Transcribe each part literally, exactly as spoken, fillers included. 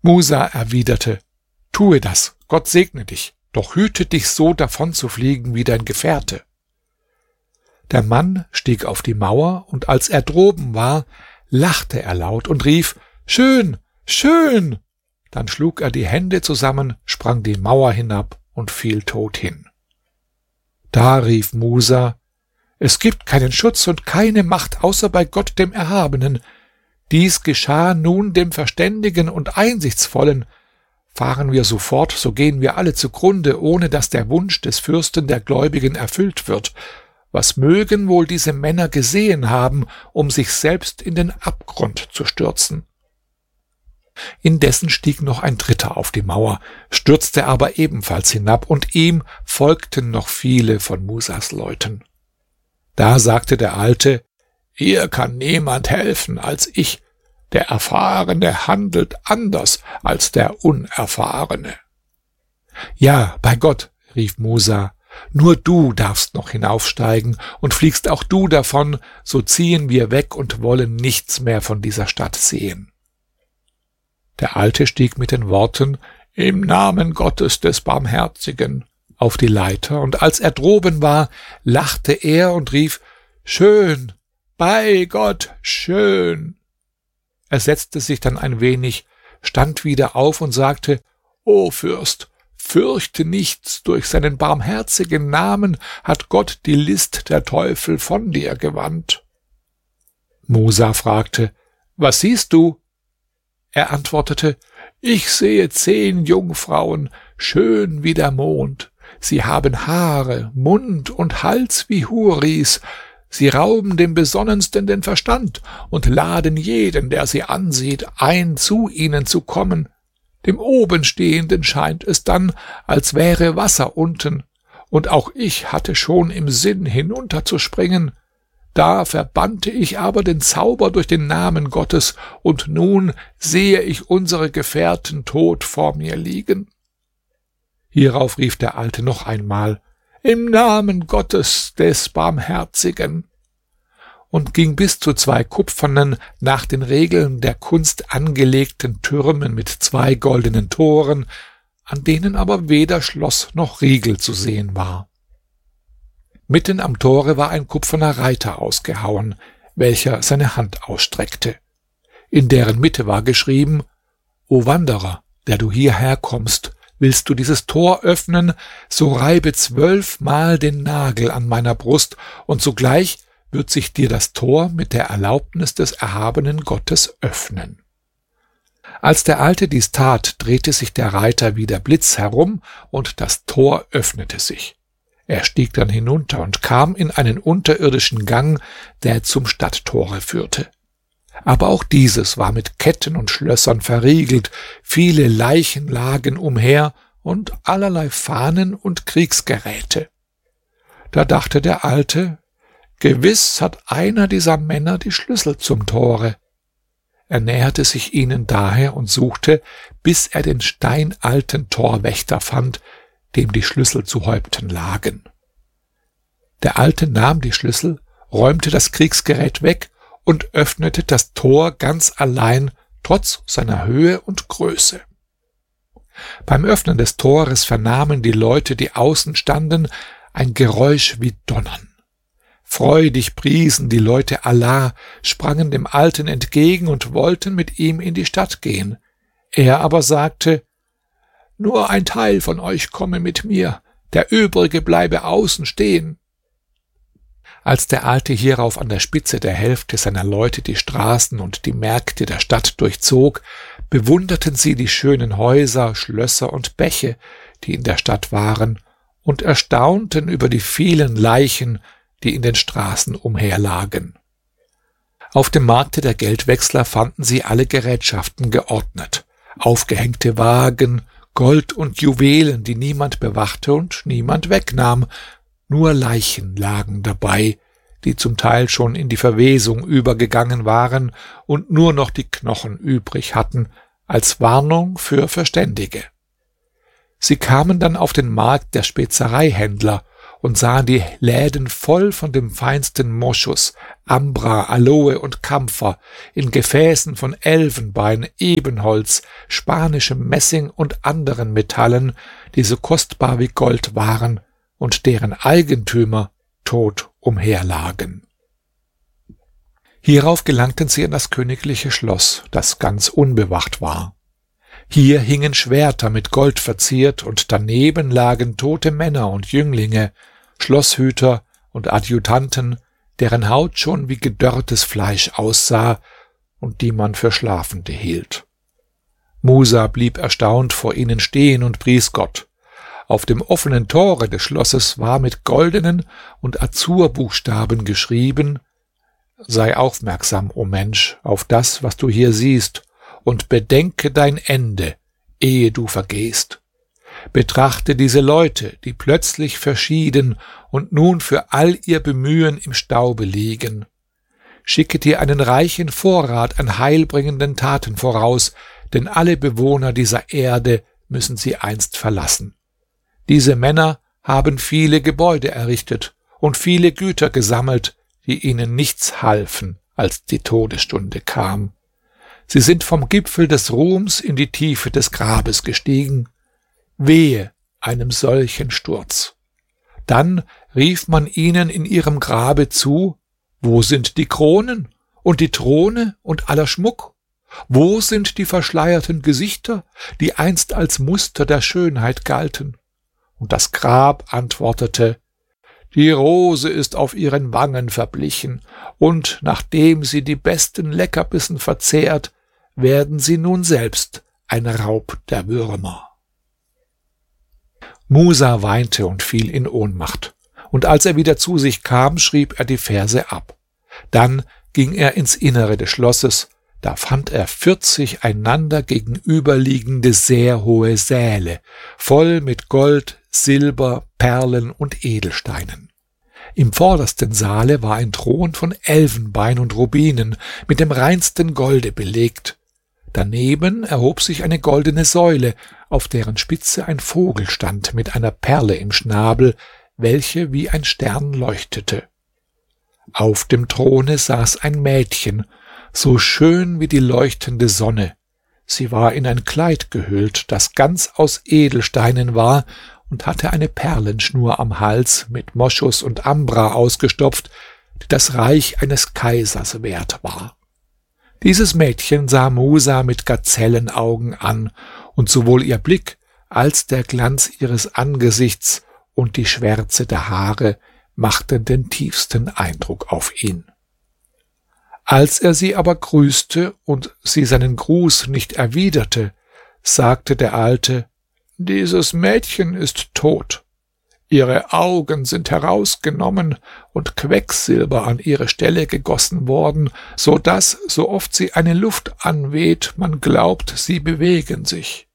Musa erwiderte: Tue das, Gott segne dich, doch hüte dich so davon zu fliegen wie dein Gefährte. Der Mann stieg auf die Mauer, und als er droben war, lachte er laut und rief: Schön, schön! Dann schlug er die Hände zusammen, sprang die Mauer hinab und fiel tot hin. Da rief Musa: Es gibt keinen Schutz und keine Macht außer bei Gott dem Erhabenen. Dies geschah nun dem Verständigen und Einsichtsvollen. Fahren wir so fort, so gehen wir alle zugrunde, ohne dass der Wunsch des Fürsten der Gläubigen erfüllt wird. Was mögen wohl diese Männer gesehen haben, um sich selbst in den Abgrund zu stürzen? Indessen stieg noch ein Dritter auf die Mauer, stürzte aber ebenfalls hinab, und ihm folgten noch viele von Musas Leuten. Da sagte der Alte: Hier kann niemand helfen als ich. Der Erfahrene handelt anders als der Unerfahrene. Ja, bei Gott, rief Musa, nur du darfst noch hinaufsteigen, und fliegst auch du davon, so ziehen wir weg und wollen nichts mehr von dieser Stadt sehen. Der Alte stieg mit den Worten: Im Namen Gottes des Barmherzigen auf die Leiter, und als er droben war, lachte er und rief: Schön, bei Gott, schön. Er setzte sich dann ein wenig, stand wieder auf und sagte: O Fürst, fürchte nichts, durch seinen barmherzigen Namen hat Gott die List der Teufel von dir gewandt. Musa fragte: Was siehst du? Er antwortete: Ich sehe zehn Jungfrauen, schön wie der Mond. Sie haben Haare, Mund und Hals wie Huris. Sie rauben dem Besonnensten den Verstand und laden jeden, der sie ansieht, ein, zu ihnen zu kommen. Dem Obenstehenden scheint es dann, als wäre Wasser unten, und auch ich hatte schon im Sinn, hinunterzuspringen. Da verbannte ich aber den Zauber durch den Namen Gottes, und nun sehe ich unsere Gefährten tot vor mir liegen. Hierauf rief der Alte noch einmal: Im Namen Gottes des Barmherzigen, und ging bis zu zwei kupfernen, nach den Regeln der Kunst angelegten Türmen mit zwei goldenen Toren, an denen aber weder Schloss noch Riegel zu sehen war. Mitten am Tore war ein kupferner Reiter ausgehauen, welcher seine Hand ausstreckte. In deren Mitte war geschrieben: O Wanderer, der du hierher kommst, willst du dieses Tor öffnen, so reibe zwölfmal den Nagel an meiner Brust, und sogleich wird sich dir das Tor mit der Erlaubnis des erhabenen Gottes öffnen. Als der Alte dies tat, drehte sich der Reiter wie der Blitz herum, und das Tor öffnete sich. Er stieg dann hinunter und kam in einen unterirdischen Gang, der zum Stadttore führte. Aber auch dieses war mit Ketten und Schlössern verriegelt, viele Leichen lagen umher und allerlei Fahnen und Kriegsgeräte. Da dachte der Alte: Gewiss hat einer dieser Männer die Schlüssel zum Tore. Er näherte sich ihnen daher und suchte, bis er den steinalten Torwächter fand, dem die Schlüssel zu Häupten lagen. Der Alte nahm die Schlüssel, räumte das Kriegsgerät weg und öffnete das Tor ganz allein, trotz seiner Höhe und Größe. Beim Öffnen des Tores vernahmen die Leute, die außen standen, ein Geräusch wie Donnern. Freudig priesen die Leute Allah, sprangen dem Alten entgegen und wollten mit ihm in die Stadt gehen. Er aber sagte: Nur ein Teil von euch komme mit mir, der übrige bleibe außen stehen. Als der Alte hierauf an der Spitze der Hälfte seiner Leute die Straßen und die Märkte der Stadt durchzog, bewunderten sie die schönen Häuser, Schlösser und Bäche, die in der Stadt waren, und erstaunten über die vielen Leichen, die in den Straßen umherlagen. Auf dem Markte der Geldwechsler fanden sie alle Gerätschaften geordnet, aufgehängte Wagen, Gold und Juwelen, die niemand bewachte und niemand wegnahm. Nur Leichen lagen dabei, die zum Teil schon in die Verwesung übergegangen waren und nur noch die Knochen übrig hatten, als Warnung für Verständige. Sie kamen dann auf den Markt der Spezereihändler, und sahen die Läden voll von dem feinsten Moschus, Ambra, Aloe und Kampfer, in Gefäßen von Elfenbein, Ebenholz, spanischem Messing und anderen Metallen, die so kostbar wie Gold waren und deren Eigentümer tot umherlagen. Hierauf gelangten sie in das königliche Schloss, das ganz unbewacht war. Hier hingen Schwerter mit Gold verziert, und daneben lagen tote Männer und Jünglinge, Schlosshüter und Adjutanten, deren Haut schon wie gedörrtes Fleisch aussah und die man für Schlafende hielt. Musa blieb erstaunt vor ihnen stehen und pries Gott. Auf dem offenen Tore des Schlosses war mit goldenen und Azurbuchstaben geschrieben: Sei aufmerksam, o Mensch, auf das, was du hier siehst, und bedenke dein Ende, ehe du vergehst. Betrachte diese Leute, die plötzlich verschieden und nun für all ihr Bemühen im Staube liegen. Schicke dir einen reichen Vorrat an heilbringenden Taten voraus, denn alle Bewohner dieser Erde müssen sie einst verlassen. Diese Männer haben viele Gebäude errichtet und viele Güter gesammelt, die ihnen nichts halfen, als die Todesstunde kam. Sie sind vom Gipfel des Ruhms in die Tiefe des Grabes gestiegen. Wehe einem solchen Sturz. Dann rief man ihnen in ihrem Grabe zu: Wo sind die Kronen und die Throne und aller Schmuck? Wo sind die verschleierten Gesichter, die einst als Muster der Schönheit galten? Und das Grab antwortete: Die Rose ist auf ihren Wangen verblichen, und nachdem sie die besten Leckerbissen verzehrt, werden sie nun selbst ein Raub der Würmer. Musa weinte und fiel in Ohnmacht, und als er wieder zu sich kam, schrieb er die Verse ab. Dann ging er ins Innere des Schlosses, da fand er vierzig einander gegenüberliegende sehr hohe Säle, voll mit Gold, Silber, Perlen und Edelsteinen. Im vordersten Saale war ein Thron von Elfenbein und Rubinen, mit dem reinsten Golde belegt. Daneben erhob sich eine goldene Säule, auf deren Spitze ein Vogel stand mit einer Perle im Schnabel, welche wie ein Stern leuchtete. Auf dem Throne saß ein Mädchen, so schön wie die leuchtende Sonne. Sie war in ein Kleid gehüllt, das ganz aus Edelsteinen war, und hatte eine Perlenschnur am Hals mit Moschus und Ambra ausgestopft, die das Reich eines Kaisers wert war. Dieses Mädchen sah Musa mit Gazellenaugen an, und sowohl ihr Blick als der Glanz ihres Angesichts und die Schwärze der Haare machten den tiefsten Eindruck auf ihn. Als er sie aber grüßte und sie seinen Gruß nicht erwiderte, sagte der Alte: Dieses Mädchen ist tot. Ihre Augen sind herausgenommen und Quecksilber an ihre Stelle gegossen worden, so dass, so oft sie eine Luft anweht, man glaubt, sie bewegen sich.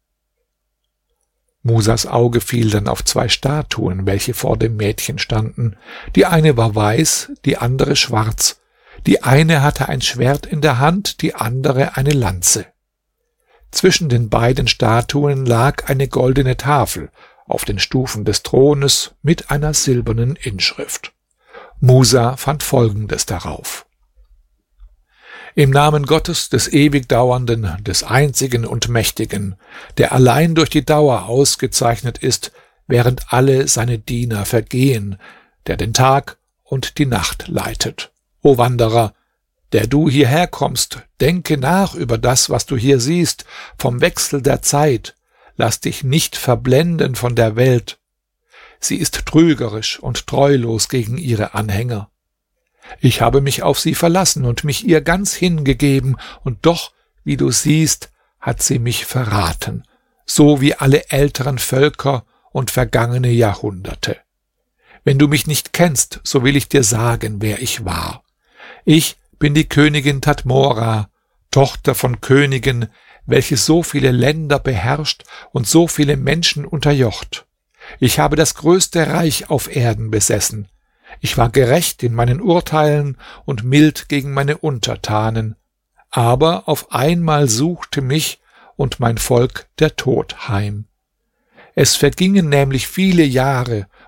Musas Auge fiel dann auf zwei Statuen, welche vor dem Mädchen standen. Die eine war weiß, die andere schwarz. Die eine hatte ein Schwert in der Hand, die andere eine Lanze. Zwischen den beiden Statuen lag eine goldene Tafel auf den Stufen des Thrones mit einer silbernen Inschrift. Musa fand Folgendes darauf: Im Namen Gottes, des Ewigdauernden, des Einzigen und Mächtigen, der allein durch die Dauer ausgezeichnet ist, während alle seine Diener vergehen, der den Tag und die Nacht leitet. O Wanderer, der du hierher kommst, denke nach über das, was du hier siehst, vom Wechsel der Zeit. Lass dich nicht verblenden von der Welt. Sie ist trügerisch und treulos gegen ihre Anhänger. Ich habe mich auf sie verlassen und mich ihr ganz hingegeben, und doch, wie du siehst, hat sie mich verraten, so wie alle älteren Völker und vergangene Jahrhunderte. Wenn du mich nicht kennst, so will ich dir sagen, wer ich war. Ich bin die Königin Tadmora, Tochter von Königen, welche so viele Länder beherrscht und so viele Menschen unterjocht. Ich habe das größte Reich auf Erden besessen. Ich war gerecht in meinen Urteilen und mild gegen meine Untertanen. Aber auf einmal suchte mich und mein Volk der Tod heim. Es vergingen nämlich viele Jahre,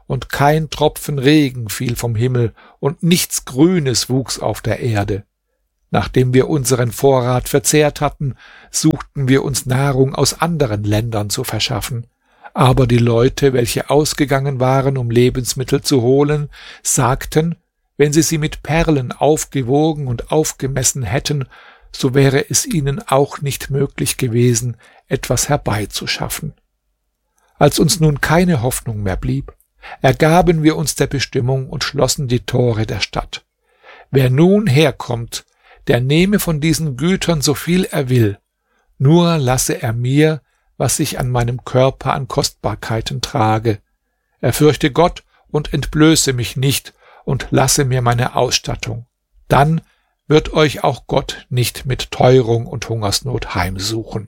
und kein Tropfen Regen fiel vom Himmel, und nichts Grünes wuchs auf der Erde. Nachdem wir unseren Vorrat verzehrt hatten, suchten wir uns Nahrung aus anderen Ländern zu verschaffen. Aber die Leute, welche ausgegangen waren, um Lebensmittel zu holen, sagten, wenn sie sie mit Perlen aufgewogen und aufgemessen hätten, so wäre es ihnen auch nicht möglich gewesen, etwas herbeizuschaffen. Als uns nun keine Hoffnung mehr blieb, ergaben wir uns der Bestimmung und schlossen die Tore der Stadt. Wer nun herkommt, der nehme von diesen Gütern so viel er will, nur lasse er mir, was ich an meinem Körper an Kostbarkeiten trage. Er fürchte Gott und entblöße mich nicht und lasse mir meine Ausstattung. Dann wird euch auch Gott nicht mit Teuerung und Hungersnot heimsuchen.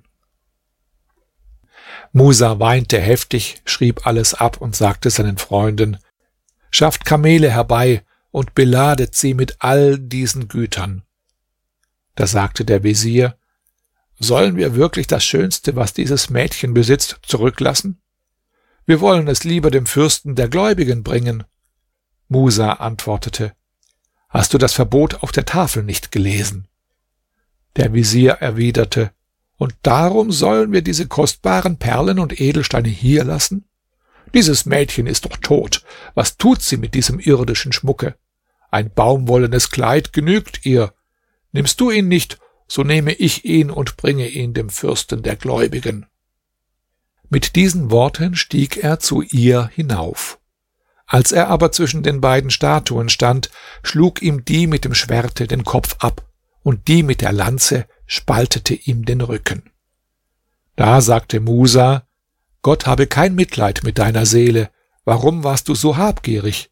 Musa weinte heftig, schrieb alles ab und sagte seinen Freunden, schafft Kamele herbei und beladet sie mit all diesen Gütern. Da sagte der Wesir, sollen wir wirklich das Schönste, was dieses Mädchen besitzt, zurücklassen? Wir wollen es lieber dem Fürsten der Gläubigen bringen. Musa antwortete, hast du das Verbot auf der Tafel nicht gelesen? Der Wesir erwiderte, und darum sollen wir diese kostbaren Perlen und Edelsteine hier lassen? Dieses Mädchen ist doch tot. Was tut sie mit diesem irdischen Schmucke? Ein baumwollenes Kleid genügt ihr. Nimmst du ihn nicht, so nehme ich ihn und bringe ihn dem Fürsten der Gläubigen. Mit diesen Worten stieg er zu ihr hinauf. Als er aber zwischen den beiden Statuen stand, schlug ihm die mit dem Schwerte den Kopf ab, und die mit der Lanze spaltete ihm den Rücken. Da sagte Musa, Gott habe kein Mitleid mit deiner Seele, warum warst du so habgierig?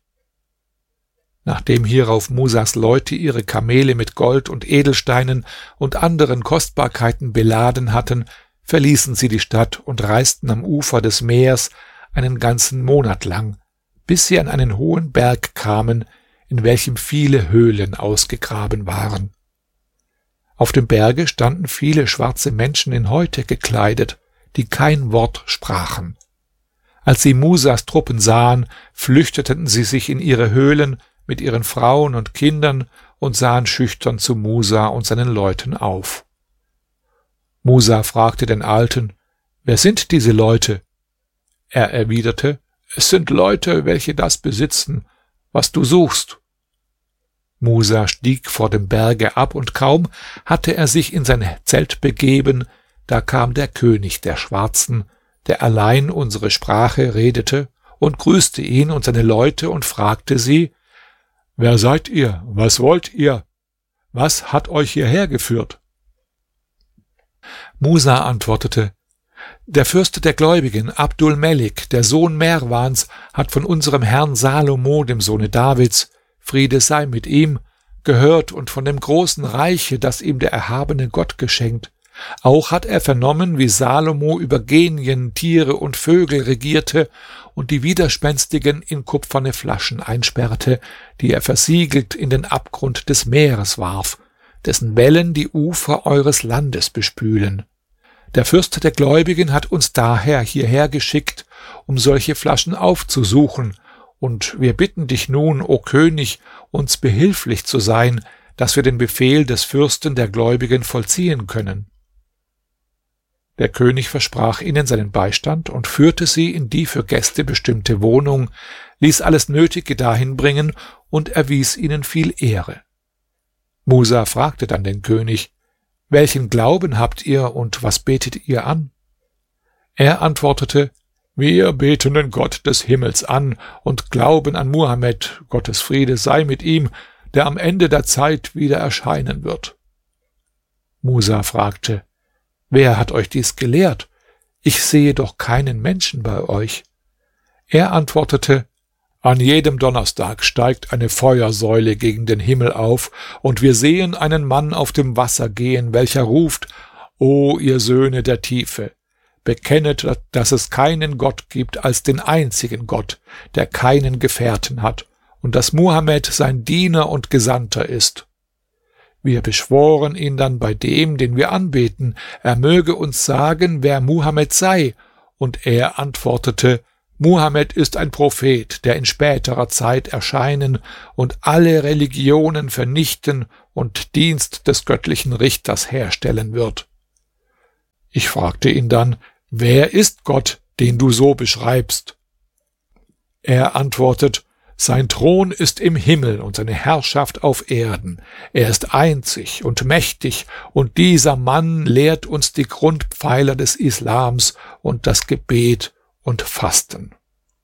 Nachdem hierauf Musas Leute ihre Kamele mit Gold und Edelsteinen und anderen Kostbarkeiten beladen hatten, verließen sie die Stadt und reisten am Ufer des Meers einen ganzen Monat lang, bis sie an einen hohen Berg kamen, in welchem viele Höhlen ausgegraben waren. Auf dem Berge standen viele schwarze Menschen in Häute gekleidet, die kein Wort sprachen. Als sie Musas Truppen sahen, flüchteten sie sich in ihre Höhlen mit ihren Frauen und Kindern und sahen schüchtern zu Musa und seinen Leuten auf. Musa fragte den Alten, wer sind diese Leute? Er erwiderte, es sind Leute, welche das besitzen, was du suchst. Musa stieg vor dem Berge ab, und kaum hatte er sich in sein Zelt begeben, da kam der König der Schwarzen, der allein unsere Sprache redete, und grüßte ihn und seine Leute und fragte sie, wer seid ihr? Was wollt ihr? Was hat euch hierher geführt? Musa antwortete, der Fürst der Gläubigen, Abdul Melik, der Sohn Merwans, hat von unserem Herrn Salomo, dem Sohne Davids, Friede sei mit ihm, gehört und von dem großen Reiche, das ihm der erhabene Gott geschenkt. Auch hat er vernommen, wie Salomo über Genien, Tiere und Vögel regierte und die Widerspenstigen in kupferne Flaschen einsperrte, die er versiegelt in den Abgrund des Meeres warf, dessen Wellen die Ufer eures Landes bespülen. Der Fürst der Gläubigen hat uns daher hierher geschickt, um solche Flaschen aufzusuchen, und wir bitten dich nun, o König, uns behilflich zu sein, dass wir den Befehl des Fürsten der Gläubigen vollziehen können. Der König versprach ihnen seinen Beistand und führte sie in die für Gäste bestimmte Wohnung, ließ alles Nötige dahin bringen und erwies ihnen viel Ehre. Musa fragte dann den König, welchen Glauben habt ihr und was betet ihr an? Er antwortete, wir beten den Gott des Himmels an und glauben an Muhammad, Gottes Friede sei mit ihm, der am Ende der Zeit wieder erscheinen wird. Musa fragte, wer hat euch dies gelehrt? Ich sehe doch keinen Menschen bei euch. Er antwortete, an jedem Donnerstag steigt eine Feuersäule gegen den Himmel auf, und wir sehen einen Mann auf dem Wasser gehen, welcher ruft, O ihr Söhne der Tiefe, bekennet, dass es keinen Gott gibt als den einzigen Gott, der keinen Gefährten hat, und dass Muhammad sein Diener und Gesandter ist. Wir beschworen ihn dann bei dem, den wir anbeten, er möge uns sagen, wer Muhammad sei, und er antwortete, Muhammad ist ein Prophet, der in späterer Zeit erscheinen und alle Religionen vernichten und Dienst des göttlichen Richters herstellen wird. Ich fragte ihn dann, wer ist Gott, den du so beschreibst? Er antwortet, sein Thron ist im Himmel und seine Herrschaft auf Erden. Er ist einzig und mächtig, und dieser Mann lehrt uns die Grundpfeiler des Islams und das Gebet und Fasten.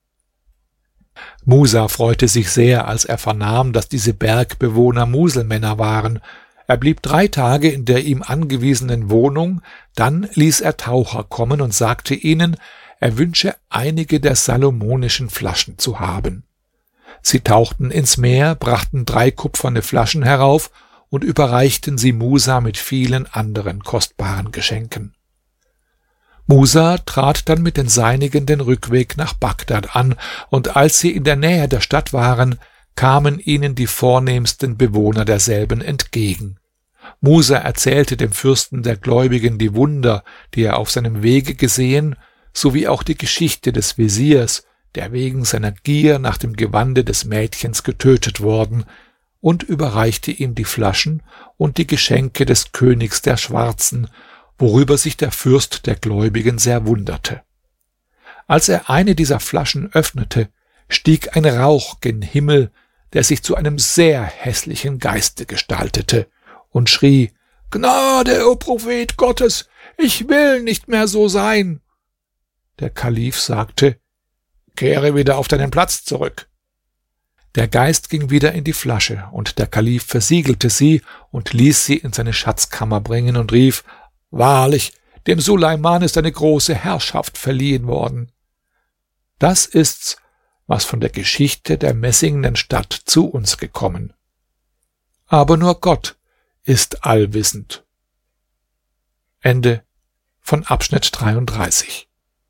Musa freute sich sehr, als er vernahm, dass diese Bergbewohner Muselmänner waren. Er blieb drei Tage in der ihm angewiesenen Wohnung, dann ließ er Taucher kommen und sagte ihnen, er wünsche einige der salomonischen Flaschen zu haben. Sie tauchten ins Meer, brachten drei kupferne Flaschen herauf und überreichten sie Musa mit vielen anderen kostbaren Geschenken. Musa trat dann mit den Seinigen den Rückweg nach Bagdad an, und als sie in der Nähe der Stadt waren, kamen ihnen die vornehmsten Bewohner derselben entgegen. Musa erzählte dem Fürsten der Gläubigen die Wunder, die er auf seinem Wege gesehen, sowie auch die Geschichte des Wesirs, der wegen seiner Gier nach dem Gewande des Mädchens getötet worden, und überreichte ihm die Flaschen und die Geschenke des Königs der Schwarzen, worüber sich der Fürst der Gläubigen sehr wunderte. Als er eine dieser Flaschen öffnete, stieg ein Rauch gen Himmel, der sich zu einem sehr hässlichen Geiste gestaltete, und schrie, »Gnade, o Prophet Gottes, ich will nicht mehr so sein!« Der Kalif sagte, »Kehre wieder auf deinen Platz zurück.« Der Geist ging wieder in die Flasche, und der Kalif versiegelte sie und ließ sie in seine Schatzkammer bringen und rief, »Wahrlich, dem Suleiman ist eine große Herrschaft verliehen worden.« Das ist's, was von der Geschichte der messingnen Stadt zu uns gekommen. Aber nur Gott ist allwissend. Ende von Abschnitt dreiunddreißig.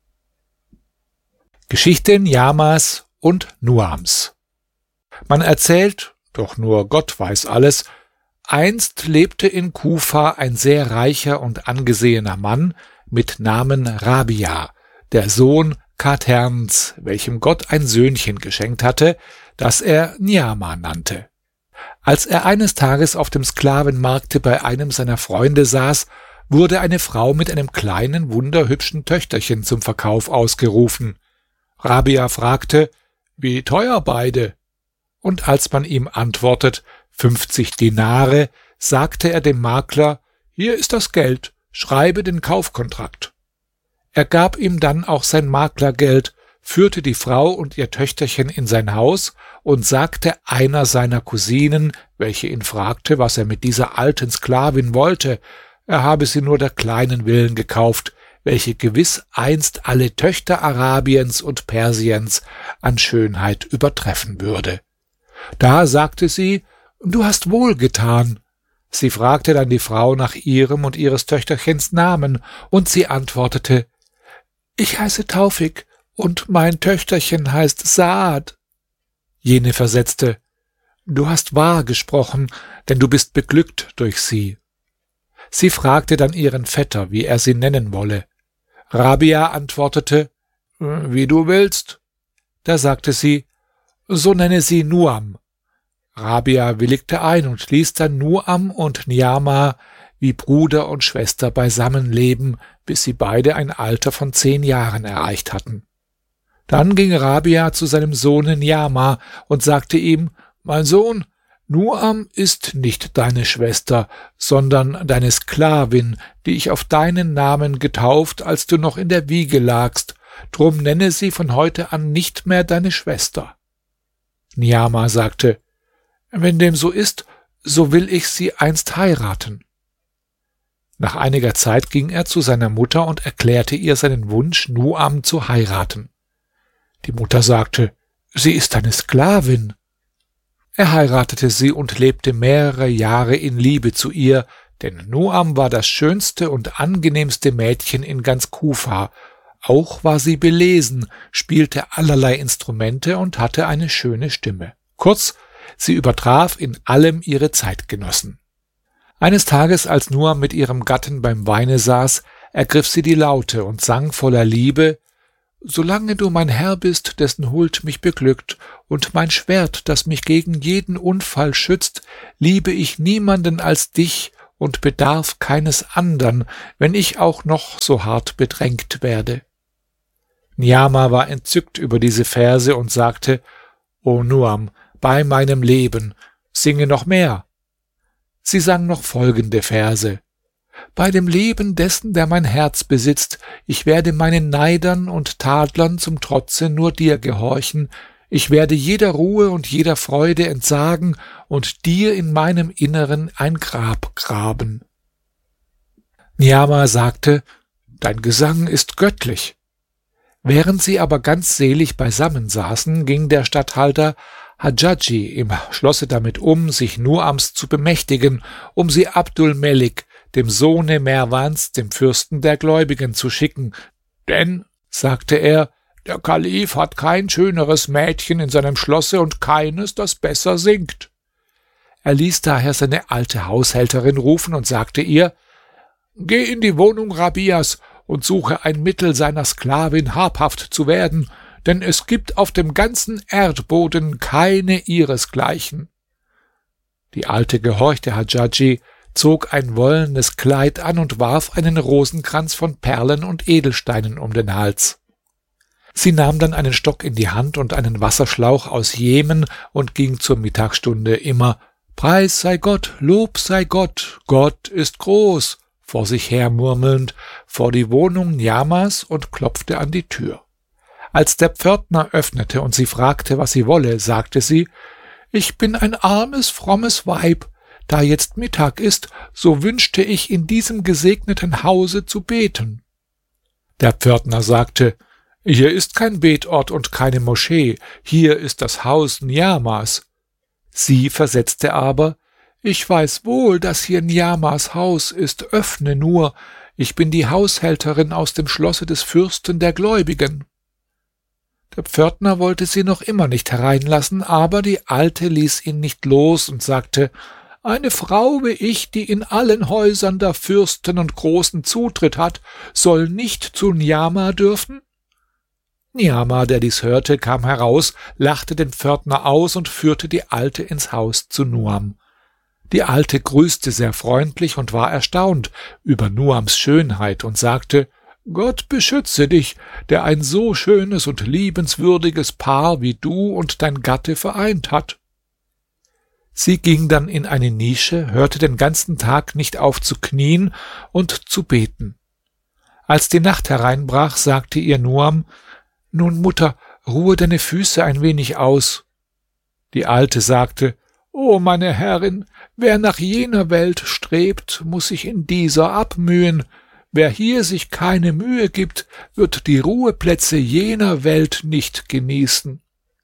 Geschichte Niamas und Nuams. Man erzählt, doch nur Gott weiß alles, einst lebte in Kufa ein sehr reicher und angesehener Mann mit Namen Rabia, der Sohn Katerns, welchem Gott ein Söhnchen geschenkt hatte, das er Niama nannte. Als er eines Tages auf dem Sklavenmarkte bei einem seiner Freunde saß, wurde eine Frau mit einem kleinen, wunderhübschen Töchterchen zum Verkauf ausgerufen. Rabia fragte, wie teuer beide? Und als man ihm antwortet, fünfzig Dinare, sagte er dem Makler, hier ist das Geld, schreibe den Kaufkontrakt. Er gab ihm dann auch sein Maklergeld, führte die Frau und ihr Töchterchen in sein Haus und sagte einer seiner Cousinen, welche ihn fragte, was er mit dieser alten Sklavin wollte, er habe sie nur der kleinen willen gekauft, welche gewiss einst alle Töchter Arabiens und Persiens an Schönheit übertreffen würde. Da sagte sie, du hast wohl getan. Sie fragte dann die Frau nach ihrem und ihres Töchterchens Namen, und sie antwortete, ich heiße Taufik, und mein Töchterchen heißt Saad. Jene versetzte, du hast wahr gesprochen, denn du bist beglückt durch sie. Sie fragte dann ihren Vetter, wie er sie nennen wolle. Rabia antwortete, wie du willst. Da sagte sie, so nenne sie Nuam. Rabia willigte ein und ließ dann Nuam und Niama wie Bruder und Schwester beisammen leben, bis sie beide ein Alter von zehn Jahren erreicht hatten. Dann ging Rabia zu seinem Sohne Niama und sagte ihm, mein Sohn, Nuam ist nicht deine Schwester, sondern deine Sklavin, die ich auf deinen Namen getauft, als du noch in der Wiege lagst, drum nenne sie von heute an nicht mehr deine Schwester. Niama sagte, wenn dem so ist, so will ich sie einst heiraten. Nach einiger Zeit ging er zu seiner Mutter und erklärte ihr seinen Wunsch, Nuam zu heiraten. Die Mutter sagte, sie ist deine Sklavin. Er heiratete sie und lebte mehrere Jahre in Liebe zu ihr, denn Nuam war das schönste und angenehmste Mädchen in ganz Kufa. Auch war sie belesen, spielte allerlei Instrumente und hatte eine schöne Stimme. Kurz, sie übertraf in allem ihre Zeitgenossen. Eines Tages, als Nuam mit ihrem Gatten beim Weine saß, ergriff sie die Laute und sang voller Liebe: solange du mein Herr bist, dessen Huld mich beglückt, und mein Schwert, das mich gegen jeden Unfall schützt, liebe ich niemanden als dich und bedarf keines andern, wenn ich auch noch so hart bedrängt werde.« Niamah war entzückt über diese Verse und sagte: »O Nuam, bei meinem Leben, singe noch mehr.« Sie sang noch folgende Verse: »Bei dem Leben dessen, der mein Herz besitzt, ich werde meinen Neidern und Tadlern zum Trotze nur dir gehorchen, ich werde jeder Ruhe und jeder Freude entsagen und dir in meinem Inneren ein Grab graben.« Niamah sagte: »Dein Gesang ist göttlich.« Während sie aber ganz selig beisammen saßen, ging der Statthalter Hadjadj im Schlosse damit um, sich Nuams zu bemächtigen, um sie Abdul Melik, dem Sohne Merwans, dem Fürsten der Gläubigen, zu schicken. »Denn«, sagte er, »der Kalif hat kein schöneres Mädchen in seinem Schlosse und keines, das besser singt.« Er ließ daher seine alte Haushälterin rufen und sagte ihr: »Geh in die Wohnung Rabias und suche ein Mittel, seiner Sklavin habhaft zu werden, denn es gibt auf dem ganzen Erdboden keine ihresgleichen.« Die Alte gehorchte Hadjadj, zog ein wollenes Kleid an und warf einen Rosenkranz von Perlen und Edelsteinen um den Hals. Sie nahm dann einen Stock in die Hand und einen Wasserschlauch aus Jemen und ging zur Mittagsstunde immer »Preis sei Gott, Lob sei Gott, Gott ist groß«, vor sich her murmelnd, vor die Wohnung Niamahs und klopfte an die Tür. Als der Pförtner öffnete und sie fragte, was sie wolle, sagte sie: »Ich bin ein armes, frommes Weib. Da jetzt Mittag ist, so wünschte ich, in diesem gesegneten Hause zu beten.« Der Pförtner sagte: »Hier ist kein Betort und keine Moschee, hier ist das Haus Niamahs.« Sie versetzte aber: »Ich weiß wohl, dass hier Niamahs Haus ist, öffne nur, ich bin die Haushälterin aus dem Schlosse des Fürsten der Gläubigen.« Der Pförtner wollte sie noch immer nicht hereinlassen, aber die Alte ließ ihn nicht los und sagte: »Eine Frau wie ich, die in allen Häusern der Fürsten und Großen Zutritt hat, soll nicht zu Niamah dürfen?« Niamah, der dies hörte, kam heraus, lachte den Pförtner aus und führte die Alte ins Haus zu Nuam. Die Alte grüßte sehr freundlich und war erstaunt über Nuams Schönheit und sagte: »Gott beschütze dich, der ein so schönes und liebenswürdiges Paar wie du und dein Gatte vereint hat.« Sie ging dann in eine Nische, hörte den ganzen Tag nicht auf zu knien und zu beten. Als die Nacht hereinbrach, sagte ihr Nuam: »Nun, Mutter, ruhe deine Füße ein wenig aus.« Die Alte sagte: »O meine Herrin, wer nach jener Welt strebt, muss sich in dieser abmühen. Wer hier sich keine Mühe gibt, wird die Ruheplätze jener Welt nicht genießen.«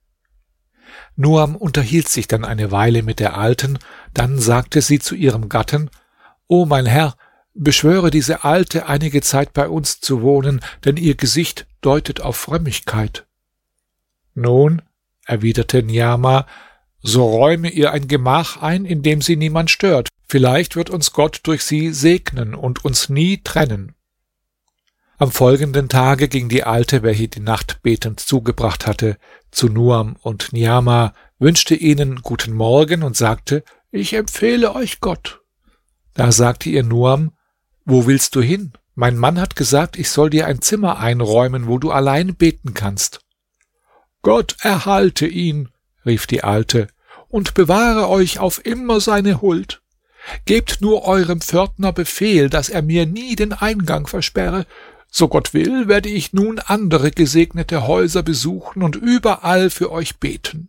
Nuam unterhielt sich dann eine Weile mit der Alten, dann sagte sie zu ihrem Gatten: »O mein Herr, beschwöre diese Alte, einige Zeit bei uns zu wohnen, denn ihr Gesicht deutet auf Frömmigkeit.« »Nun«, erwiderte Niamah, »so räume ihr ein Gemach ein, in dem sie niemand stört. Vielleicht wird uns Gott durch sie segnen und uns nie trennen.« Am folgenden Tage ging die Alte, welche die Nacht betend zugebracht hatte, zu Nuam und Niamah, wünschte ihnen guten Morgen und sagte: »Ich empfehle euch Gott.« Da sagte ihr Nuam: »Wo willst du hin? Mein Mann hat gesagt, ich soll dir ein Zimmer einräumen, wo du allein beten kannst.« »Gott erhalte ihn«, rief die Alte, »und bewahre euch auf immer seine Huld. Gebt nur eurem Pförtner Befehl, dass er mir nie den Eingang versperre. So Gott will, werde ich nun andere gesegnete Häuser besuchen und überall für euch beten.«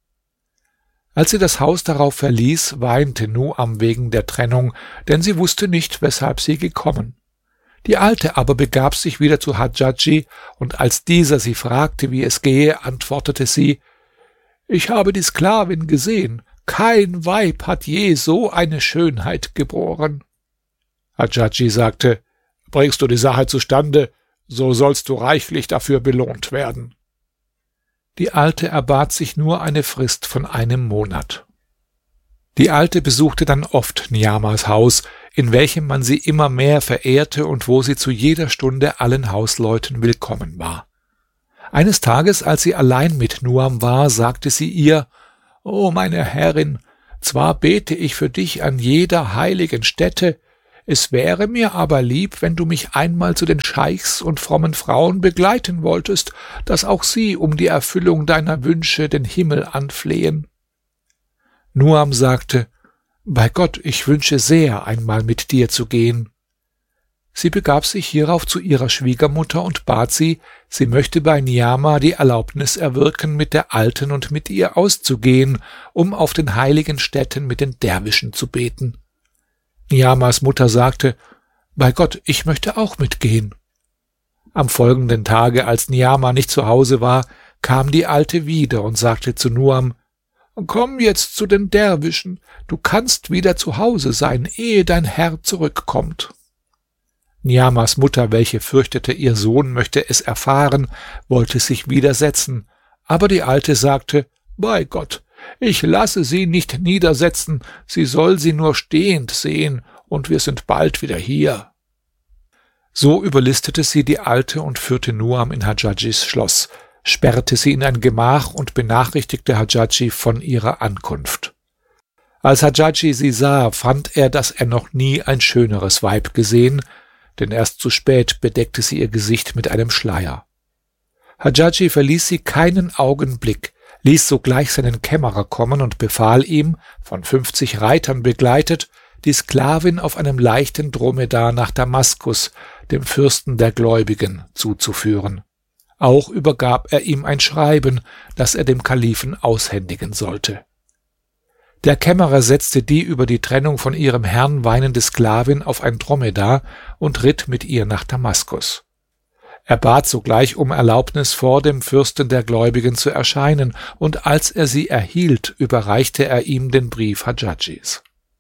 Als sie das Haus darauf verließ, weinte Nuam wegen der Trennung, denn sie wusste nicht, weshalb sie gekommen. Die Alte aber begab sich wieder zu Hadjadj, und als dieser sie fragte, wie es gehe, antwortete sie: »Ich habe die Sklavin gesehen. Kein Weib hat je so eine Schönheit geboren.« Hadjadj sagte: »Bringst du die Sache zustande, so sollst du reichlich dafür belohnt werden.« Die Alte erbat sich nur eine Frist von einem Monat. Die Alte besuchte dann oft Niamahs Haus, in welchem man sie immer mehr verehrte und wo sie zu jeder Stunde allen Hausleuten willkommen war. Eines Tages, als sie allein mit Nuam war, sagte sie ihr: »O meine Herrin, zwar bete ich für dich an jeder heiligen Stätte, es wäre mir aber lieb, wenn du mich einmal zu den Scheichs und frommen Frauen begleiten wolltest, dass auch sie um die Erfüllung deiner Wünsche den Himmel anflehen.« Nuam sagte: »Bei Gott, ich wünsche sehr, einmal mit dir zu gehen.« Sie begab sich hierauf zu ihrer Schwiegermutter und bat sie, sie möchte bei Niamah die Erlaubnis erwirken, mit der Alten und mit ihr auszugehen, um auf den heiligen Stätten mit den Derwischen zu beten. Niamahs Mutter sagte: »Bei Gott, ich möchte auch mitgehen.« Am folgenden Tage, als Niamah nicht zu Hause war, kam die Alte wieder und sagte zu Nuam: »Komm jetzt zu den Derwischen, du kannst wieder zu Hause sein, ehe dein Herr zurückkommt.« Niamahs Mutter, welche fürchtete, ihr Sohn möchte es erfahren, wollte sich widersetzen, aber die Alte sagte: »Bei Gott, ich lasse sie nicht niedersetzen, sie soll sie nur stehend sehen, und wir sind bald wieder hier.« So überlistete sie die Alte und führte Nuam in Hadjadjis Schloss, sperrte sie in ein Gemach und benachrichtigte Hadjadji von ihrer Ankunft. Als Hadjadji sie sah, fand er, dass er noch nie ein schöneres Weib gesehen, denn erst zu spät bedeckte sie ihr Gesicht mit einem Schleier. Hadjadji verließ sie keinen Augenblick, ließ sogleich seinen Kämmerer kommen und befahl ihm, von fünfzig Reitern begleitet, die Sklavin auf einem leichten Dromedar nach Damaskus, dem Fürsten der Gläubigen, zuzuführen. Auch übergab er ihm ein Schreiben, das er dem Kalifen aushändigen sollte. Der Kämmerer setzte die über die Trennung von ihrem Herrn weinende Sklavin auf ein Dromedar und ritt mit ihr nach Damaskus. Er bat sogleich um Erlaubnis, vor dem Fürsten der Gläubigen zu erscheinen, und als er sie erhielt, überreichte er ihm den Brief Hadjadjis.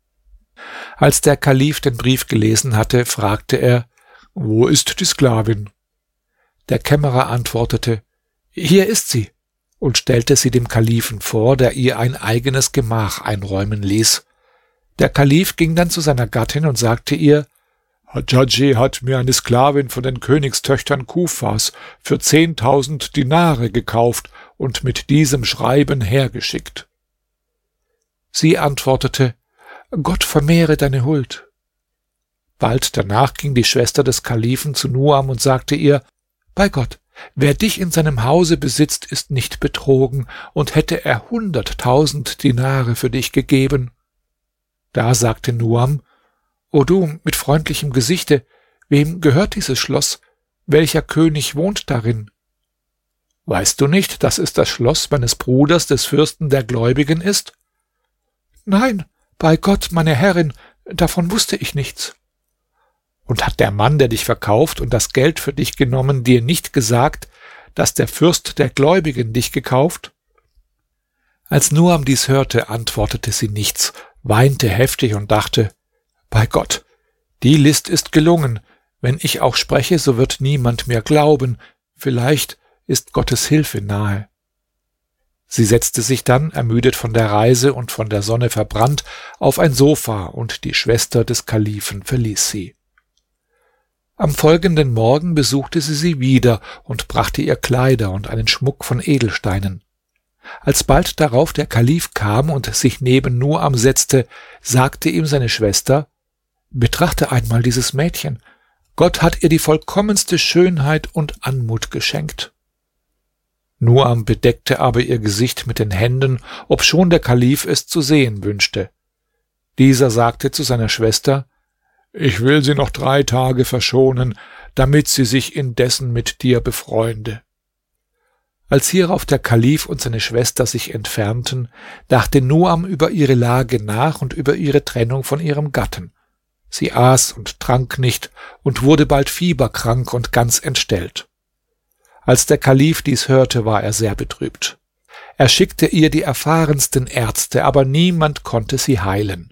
Als der Kalif den Brief gelesen hatte, fragte er: »Wo ist die Sklavin?« Der Kämmerer antwortete: »Hier ist sie«, und stellte sie dem Kalifen vor, der ihr ein eigenes Gemach einräumen ließ. Der Kalif ging dann zu seiner Gattin und sagte ihr: »Hadjadji hat mir eine Sklavin von den Königstöchtern Kufas für zehntausend Dinare gekauft und mit diesem Schreiben hergeschickt.« Sie antwortete: »Gott vermehre deine Huld.« Bald danach ging die Schwester des Kalifen zu Nuam und sagte ihr: »Bei Gott, wer dich in seinem Hause besitzt, ist nicht betrogen, und hätte er hunderttausend Dinare für dich gegeben.« Da sagte Nuam: »O du mit freundlichem Gesichte, wem gehört dieses Schloss? Welcher König wohnt darin?« »Weißt du nicht, dass es das Schloss meines Bruders, des Fürsten der Gläubigen, ist?« »Nein, bei Gott, meine Herrin, davon wusste ich nichts.« »Und hat der Mann, der dich verkauft und das Geld für dich genommen, dir nicht gesagt, dass der Fürst der Gläubigen dich gekauft?« Als Nuam dies hörte, antwortete sie nichts, weinte heftig und dachte: »Bei Gott, die List ist gelungen. Wenn ich auch spreche, so wird niemand mir glauben. Vielleicht ist Gottes Hilfe nahe.« Sie setzte sich dann, ermüdet von der Reise und von der Sonne verbrannt, auf ein Sofa, und die Schwester des Kalifen verließ sie. Am folgenden Morgen besuchte sie sie wieder und brachte ihr Kleider und einen Schmuck von Edelsteinen. Als bald darauf der Kalif kam und sich neben Nuam setzte, sagte ihm seine Schwester: »Betrachte einmal dieses Mädchen. Gott hat ihr die vollkommenste Schönheit und Anmut geschenkt.« Nuam bedeckte aber ihr Gesicht mit den Händen, obschon der Kalif es zu sehen wünschte. Dieser sagte zu seiner Schwester: »Ich will sie noch drei Tage verschonen, damit sie sich indessen mit dir befreunde.« Als hierauf der Kalif und seine Schwester sich entfernten, dachte Nuam über ihre Lage nach und über ihre Trennung von ihrem Gatten. Sie aß und trank nicht und wurde bald fieberkrank und ganz entstellt. Als der Kalif dies hörte, war er sehr betrübt. Er schickte ihr die erfahrensten Ärzte, aber niemand konnte sie heilen.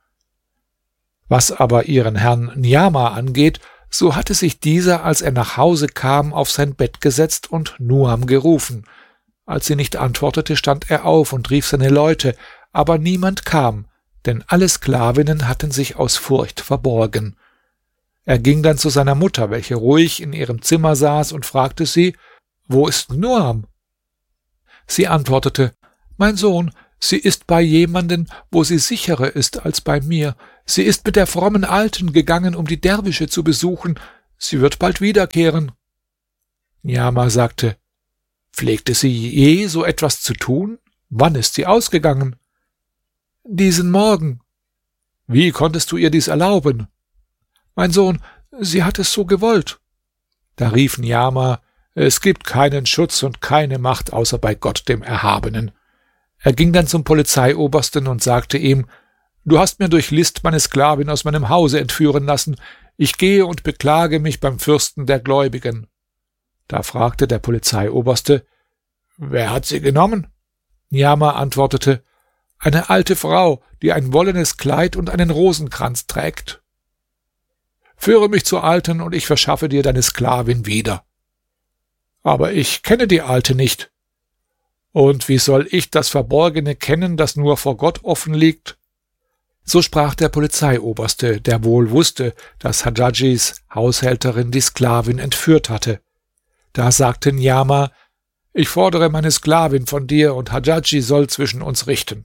Was aber ihren Herrn Niamah angeht, so hatte sich dieser, als er nach Hause kam, auf sein Bett gesetzt und Nuam gerufen. Als sie nicht antwortete, stand er auf und rief seine Leute, aber niemand kam, denn alle Sklavinnen hatten sich aus Furcht verborgen. Er ging dann zu seiner Mutter, welche ruhig in ihrem Zimmer saß, und fragte sie: wo ist Nuam?« Sie antwortete: »Mein Sohn, sie ist bei jemanden, wo sie sicherer ist als bei mir. Sie ist mit der frommen Alten gegangen, um die Derwische zu besuchen. Sie wird bald wiederkehren.« Niamah sagte: »Pflegte sie je so etwas zu tun? Wann ist sie ausgegangen?« »Diesen Morgen.« »Wie konntest du ihr dies erlauben?« »Mein Sohn, sie hat es so gewollt.« Da rief Niamah: »Es gibt keinen Schutz und keine Macht außer bei Gott dem Erhabenen.« Er ging dann zum Polizeiobersten und sagte ihm: »Du hast mir durch List meine Sklavin aus meinem Hause entführen lassen. Ich gehe und beklage mich beim Fürsten der Gläubigen.« Da fragte der Polizeioberste: »Wer hat sie genommen?« Niamah antwortete: »Eine alte Frau, die ein wollenes Kleid und einen Rosenkranz trägt.« »Führe mich zur Alten, und ich verschaffe dir deine Sklavin wieder.« »Aber ich kenne die Alte nicht.« »Und wie soll ich das Verborgene kennen, das nur vor Gott offen liegt?« So sprach der Polizeioberste, der wohl wusste, dass Hadjadjis Haushälterin die Sklavin entführt hatte. Da sagte Niamah: »Ich fordere meine Sklavin von dir, und Hadjadji soll zwischen uns richten.«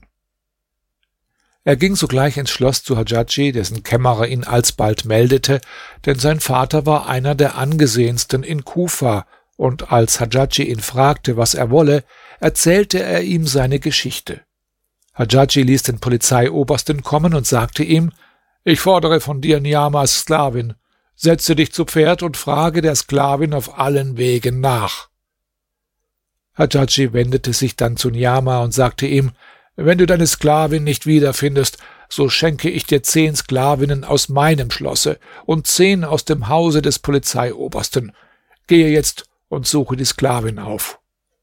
Er ging sogleich ins Schloss zu Hadjadji, dessen Kämmerer ihn alsbald meldete, denn sein Vater war einer der angesehensten in Kufa, und als Hadjadji ihn fragte, was er wolle, erzählte er ihm seine Geschichte. Hadjadji ließ den Polizeiobersten kommen und sagte ihm: »Ich fordere von dir Niamahs Sklavin. Setze dich zu Pferd und frage der Sklavin auf allen Wegen nach.« Hadjadji wendete sich dann zu Niamah und sagte ihm: »Wenn du deine Sklavin nicht wiederfindest, so schenke ich dir zehn Sklavinnen aus meinem Schlosse und zehn aus dem Hause des Polizeiobersten. Gehe jetzt und suche die Sklavin auf.«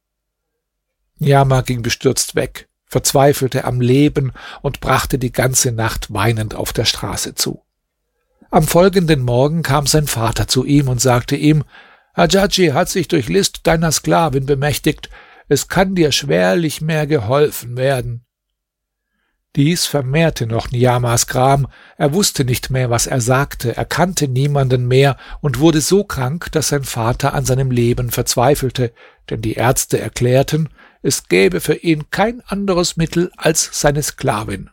Niamah ging bestürzt weg, verzweifelte am Leben und brachte die ganze Nacht weinend auf der Straße zu. Am folgenden Morgen kam sein Vater zu ihm und sagte ihm: »Hadjadji hat sich durch List deiner Sklavin bemächtigt. Es kann dir schwerlich mehr geholfen werden.« Dies vermehrte noch Niamahs Gram. Er wusste nicht mehr, was er sagte, er kannte niemanden mehr und wurde so krank, dass sein Vater an seinem Leben verzweifelte, denn die Ärzte erklärten, es gäbe für ihn kein anderes Mittel als seine Sklavin.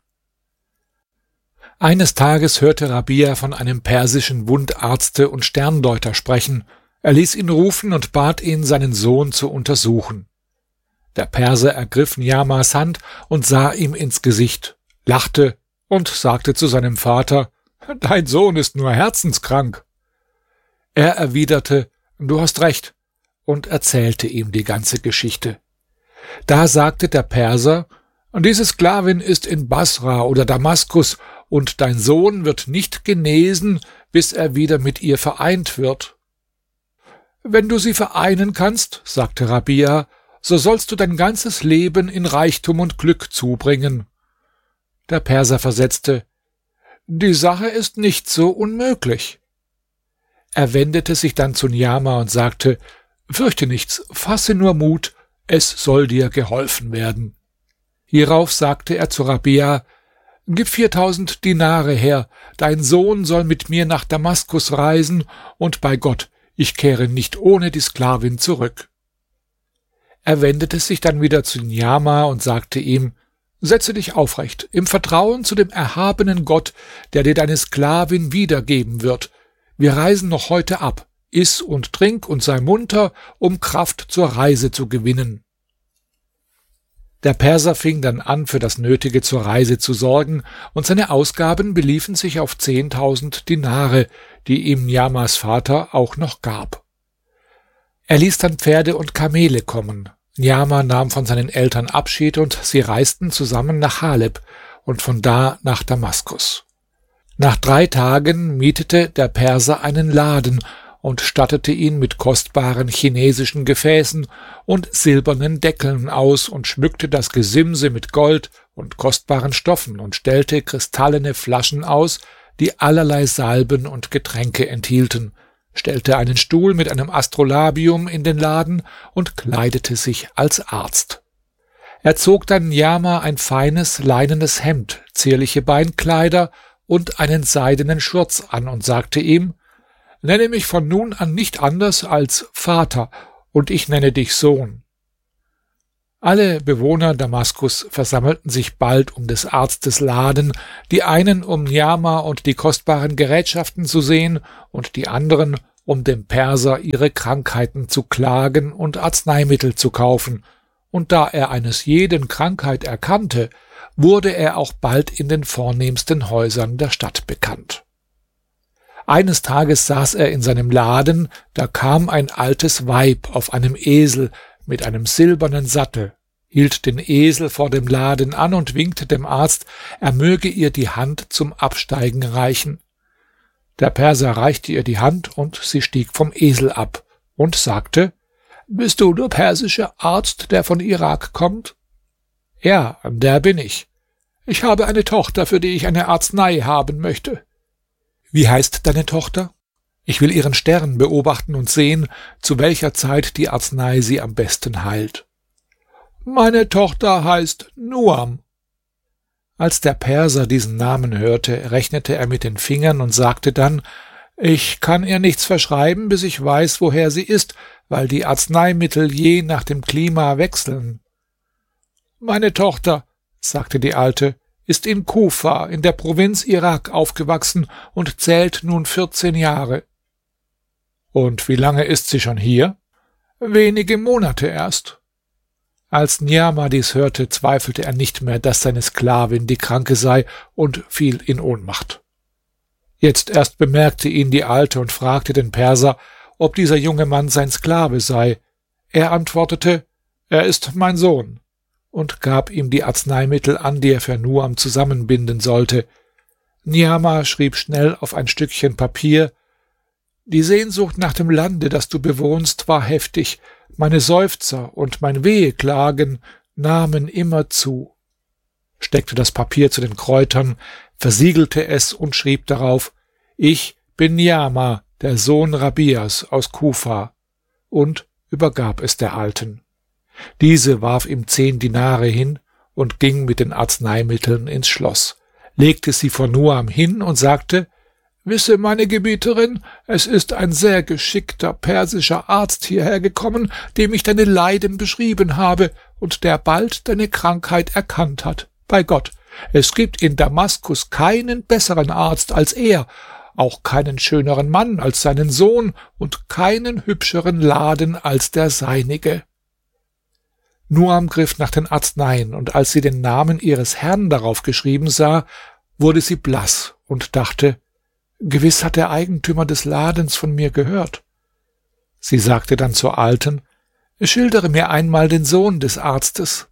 Eines Tages hörte Rabia von einem persischen Wundarzte und Sterndeuter sprechen. Er ließ ihn rufen und bat ihn, seinen Sohn zu untersuchen. Der Perser ergriff Niamahs Hand und sah ihm ins Gesicht, lachte und sagte zu seinem Vater: »Dein Sohn ist nur herzenskrank.« Er erwiderte: »Du hast recht«, und erzählte ihm die ganze Geschichte. Da sagte der Perser: »Diese Sklavin ist in Basra oder Damaskus, und dein Sohn wird nicht genesen, bis er wieder mit ihr vereint wird.« »Wenn du sie vereinen kannst«, sagte Rabia, »so sollst du dein ganzes Leben in Reichtum und Glück zubringen.« Der Perser versetzte: »Die Sache ist nicht so unmöglich.« Er wendete sich dann zu Niamah und sagte: »Fürchte nichts, fasse nur Mut, es soll dir geholfen werden.« Hierauf sagte er zu Rabia: »Gib viertausend Dinare her, dein Sohn soll mit mir nach Damaskus reisen, und bei Gott, ich kehre nicht ohne die Sklavin zurück.« Er wendete sich dann wieder zu Niamah und sagte ihm: »Setze dich aufrecht, im Vertrauen zu dem erhabenen Gott, der dir deine Sklavin wiedergeben wird. Wir reisen noch heute ab. Iss und trink und sei munter, um Kraft zur Reise zu gewinnen.« Der Perser fing dann an, für das Nötige zur Reise zu sorgen, und seine Ausgaben beliefen sich auf zehntausend Dinare, die ihm Niamahs Vater auch noch gab. Er ließ dann Pferde und Kamele kommen. Niamah nahm von seinen Eltern Abschied, und sie reisten zusammen nach Haleb und von da nach Damaskus. Nach drei Tagen mietete der Perser einen Laden und stattete ihn mit kostbaren chinesischen Gefäßen und silbernen Deckeln aus und schmückte das Gesimse mit Gold und kostbaren Stoffen und stellte kristallene Flaschen aus, die allerlei Salben und Getränke enthielten, stellte einen Stuhl mit einem Astrolabium in den Laden und kleidete sich als Arzt. Er zog dann Niamah ein feines, leinenes Hemd, zierliche Beinkleider und einen seidenen Schurz an und sagte ihm: »Nenne mich von nun an nicht anders als Vater und ich nenne dich Sohn.« Alle Bewohner Damaskus versammelten sich bald um des Arztes Laden, die einen, um Niamah und die kostbaren Gerätschaften zu sehen, und die anderen, um dem Perser ihre Krankheiten zu klagen und Arzneimittel zu kaufen, und da er eines jeden Krankheit erkannte, wurde er auch bald in den vornehmsten Häusern der Stadt bekannt. Eines Tages saß er in seinem Laden, da kam ein altes Weib auf einem Esel mit einem silbernen Sattel, hielt den Esel vor dem Laden an und winkte dem Arzt, er möge ihr die Hand zum Absteigen reichen. Der Perser reichte ihr die Hand, und sie stieg vom Esel ab und sagte: »Bist du der persische Arzt, der von Irak kommt?« »Ja, der bin ich. Ich habe eine Tochter, für die ich eine Arznei haben möchte.« »Wie heißt deine Tochter? Ich will ihren Stern beobachten und sehen, zu welcher Zeit die Arznei sie am besten heilt.« »Meine Tochter heißt Nuam.« Als der Perser diesen Namen hörte, rechnete er mit den Fingern und sagte dann: »Ich kann ihr nichts verschreiben, bis ich weiß, woher sie ist, weil die Arzneimittel je nach dem Klima wechseln.« »Meine Tochter«, sagte die Alte, »ist in Kufa in der Provinz Irak aufgewachsen und zählt nun vierzehn Jahre.« »Und wie lange ist sie schon hier?« »Wenige Monate erst.« Als Niamah dies hörte, zweifelte er nicht mehr, dass seine Sklavin die Kranke sei, und fiel in Ohnmacht. Jetzt erst bemerkte ihn die Alte und fragte den Perser, ob dieser junge Mann sein Sklave sei. Er antwortete: »Er ist mein Sohn«, und gab ihm die Arzneimittel an, die er für Nuam zusammenbinden sollte. Niamah schrieb schnell auf ein Stückchen Papier: »Die Sehnsucht nach dem Lande, das du bewohnst, war heftig. Meine Seufzer und mein Weheklagen nahmen immer zu«, steckte das Papier zu den Kräutern, versiegelte es und schrieb darauf: »Ich bin Niamah, der Sohn Rabias aus Kufa«, und übergab es der Alten. Diese warf ihm zehn Dinare hin und ging mit den Arzneimitteln ins Schloss, legte sie vor Nuam hin und sagte: »Wisse, meine Gebieterin, es ist ein sehr geschickter persischer Arzt hierher gekommen, dem ich deine Leiden beschrieben habe und der bald deine Krankheit erkannt hat. Bei Gott, es gibt in Damaskus keinen besseren Arzt als er, auch keinen schöneren Mann als seinen Sohn und keinen hübscheren Laden als der seinige.« Nuam griff nach den Arzneien, und als sie den Namen ihres Herrn darauf geschrieben sah, wurde sie blass und dachte: »Gewiss hat der Eigentümer des Ladens von mir gehört.« Sie sagte dann zur Alten: »Schildere mir einmal den Sohn des Arztes.«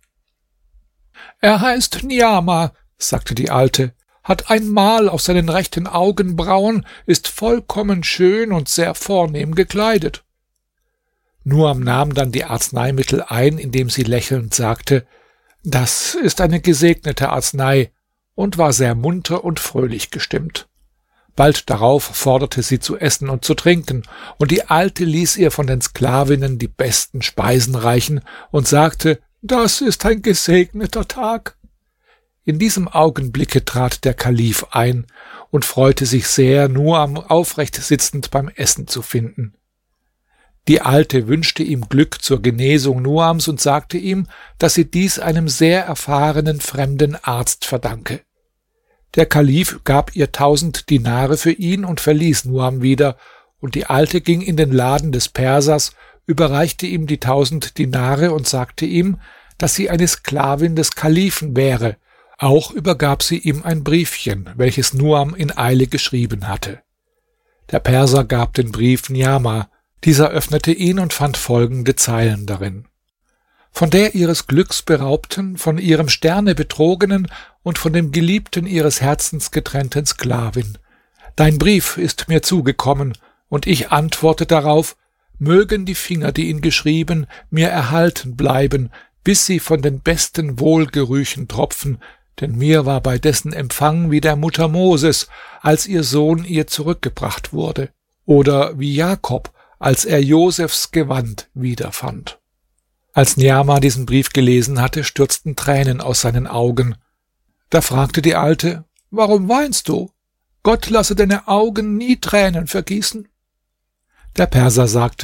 »Er heißt Niamah«, sagte die Alte, »hat ein Mal auf seinen rechten Augenbrauen, ist vollkommen schön und sehr vornehm gekleidet.« Nuam nahm dann die Arzneimittel ein, indem sie lächelnd sagte: »Das ist eine gesegnete Arznei«, und war sehr munter und fröhlich gestimmt. Bald darauf forderte sie zu essen und zu trinken, und die Alte ließ ihr von den Sklavinnen die besten Speisen reichen und sagte: »Das ist ein gesegneter Tag.« In diesem Augenblicke trat der Kalif ein und freute sich sehr, Nuam aufrecht sitzend beim Essen zu finden. Die Alte wünschte ihm Glück zur Genesung Nuams und sagte ihm, dass sie dies einem sehr erfahrenen fremden Arzt verdanke. Der Kalif gab ihr tausend Dinare für ihn und verließ Nuam wieder, und die Alte ging in den Laden des Persers, überreichte ihm die tausend Dinare und sagte ihm, dass sie eine Sklavin des Kalifen wäre. Auch übergab sie ihm ein Briefchen, welches Nuam in Eile geschrieben hatte. Der Perser gab den Brief Niamah. Dieser öffnete ihn und fand folgende Zeilen darin: »Von der ihres Glücks beraubten, von ihrem Sterne betrogenen und von dem Geliebten ihres Herzens getrennten Sklavin. Dein Brief ist mir zugekommen, und ich antworte darauf: Mögen die Finger, die ihn geschrieben, mir erhalten bleiben, bis sie von den besten Wohlgerüchen tropfen, denn mir war bei dessen Empfang wie der Mutter Moses, als ihr Sohn ihr zurückgebracht wurde, oder wie Jakob, als er Josefs Gewand wiederfand.« Als Niamah diesen Brief gelesen hatte, stürzten Tränen aus seinen Augen. Da fragte die Alte: »Warum weinst du? Gott lasse deine Augen nie Tränen vergießen.« Der Perser sagte: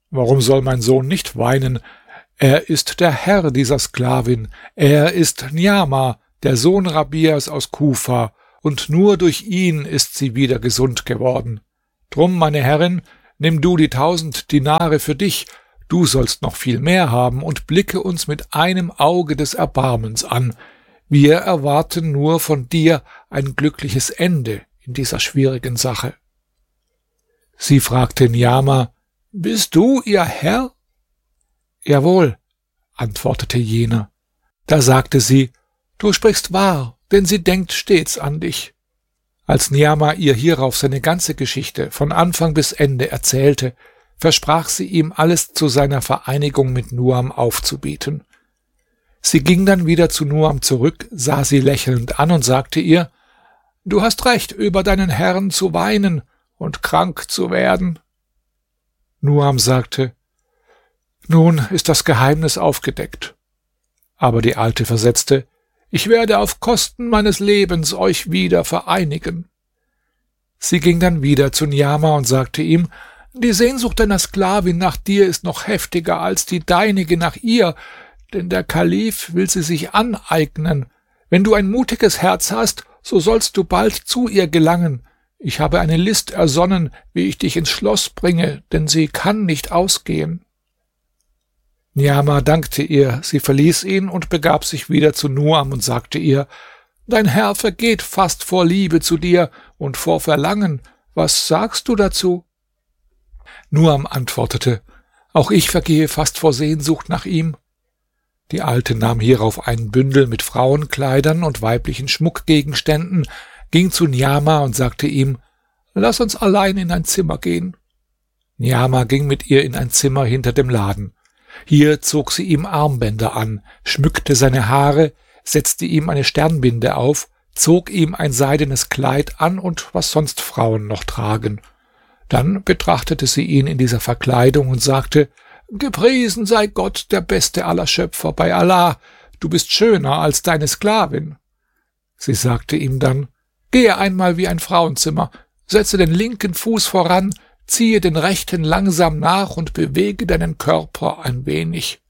Warum soll mein Sohn nicht weinen? Er ist der Herr dieser Sklavin. Er ist Niama, der Sohn Rabias aus Kufa, und nur durch ihn ist sie wieder gesund geworden. Drum, meine Herrin, nimm du die tausend Dinare für dich, du sollst noch viel mehr haben, und blicke uns mit einem Auge des Erbarmens an. Wir erwarten nur von dir ein glückliches Ende in dieser schwierigen Sache. Sie fragte Niama: Bist du ihr Herr? Jawohl, antwortete jener. Da sagte sie: Du sprichst wahr, denn sie denkt stets an dich. Als Niama ihr hierauf seine ganze Geschichte von Anfang bis Ende erzählte, versprach sie ihm, alles zu seiner Vereinigung mit Nuam aufzubieten. Sie ging dann wieder zu Nuam zurück, sah sie lächelnd an und sagte ihr: Du hast recht, über deinen Herrn zu weinen und krank zu werden. Nuam sagte: Nun ist das Geheimnis aufgedeckt. Aber die Alte versetzte: Ich werde auf Kosten meines Lebens euch wieder vereinigen. Sie ging dann wieder zu Niama und sagte ihm: Die Sehnsucht deiner Sklavin nach dir ist noch heftiger als die deinige nach ihr, denn der Kalif will sie sich aneignen. Wenn du ein mutiges Herz hast, so sollst du bald zu ihr gelangen. Ich habe eine List ersonnen, wie ich dich ins Schloss bringe, denn sie kann nicht ausgehen. Niama dankte ihr, sie verließ ihn und begab sich wieder zu Nuam und sagte ihr: Dein Herr vergeht fast vor Liebe zu dir und vor Verlangen. Was sagst du dazu? Nuam antwortete: Auch ich vergehe fast vor Sehnsucht nach ihm. Die Alte nahm hierauf einen Bündel mit Frauenkleidern und weiblichen Schmuckgegenständen, ging zu Niama und sagte ihm: Lass uns allein in ein Zimmer gehen. Niama ging mit ihr in ein Zimmer hinter dem Laden. Hier zog sie ihm Armbänder an, schmückte seine Haare, setzte ihm eine Sternbinde auf, zog ihm ein seidenes Kleid an und was sonst Frauen noch tragen. Dann betrachtete sie ihn in dieser Verkleidung und sagte: Gepriesen sei Gott, der beste aller Schöpfer, bei Allah, du bist schöner als deine Sklavin. Sie sagte ihm dann: Gehe einmal wie ein Frauenzimmer, setze den linken Fuß voran, ziehe den rechten langsam nach und bewege deinen Körper ein wenig.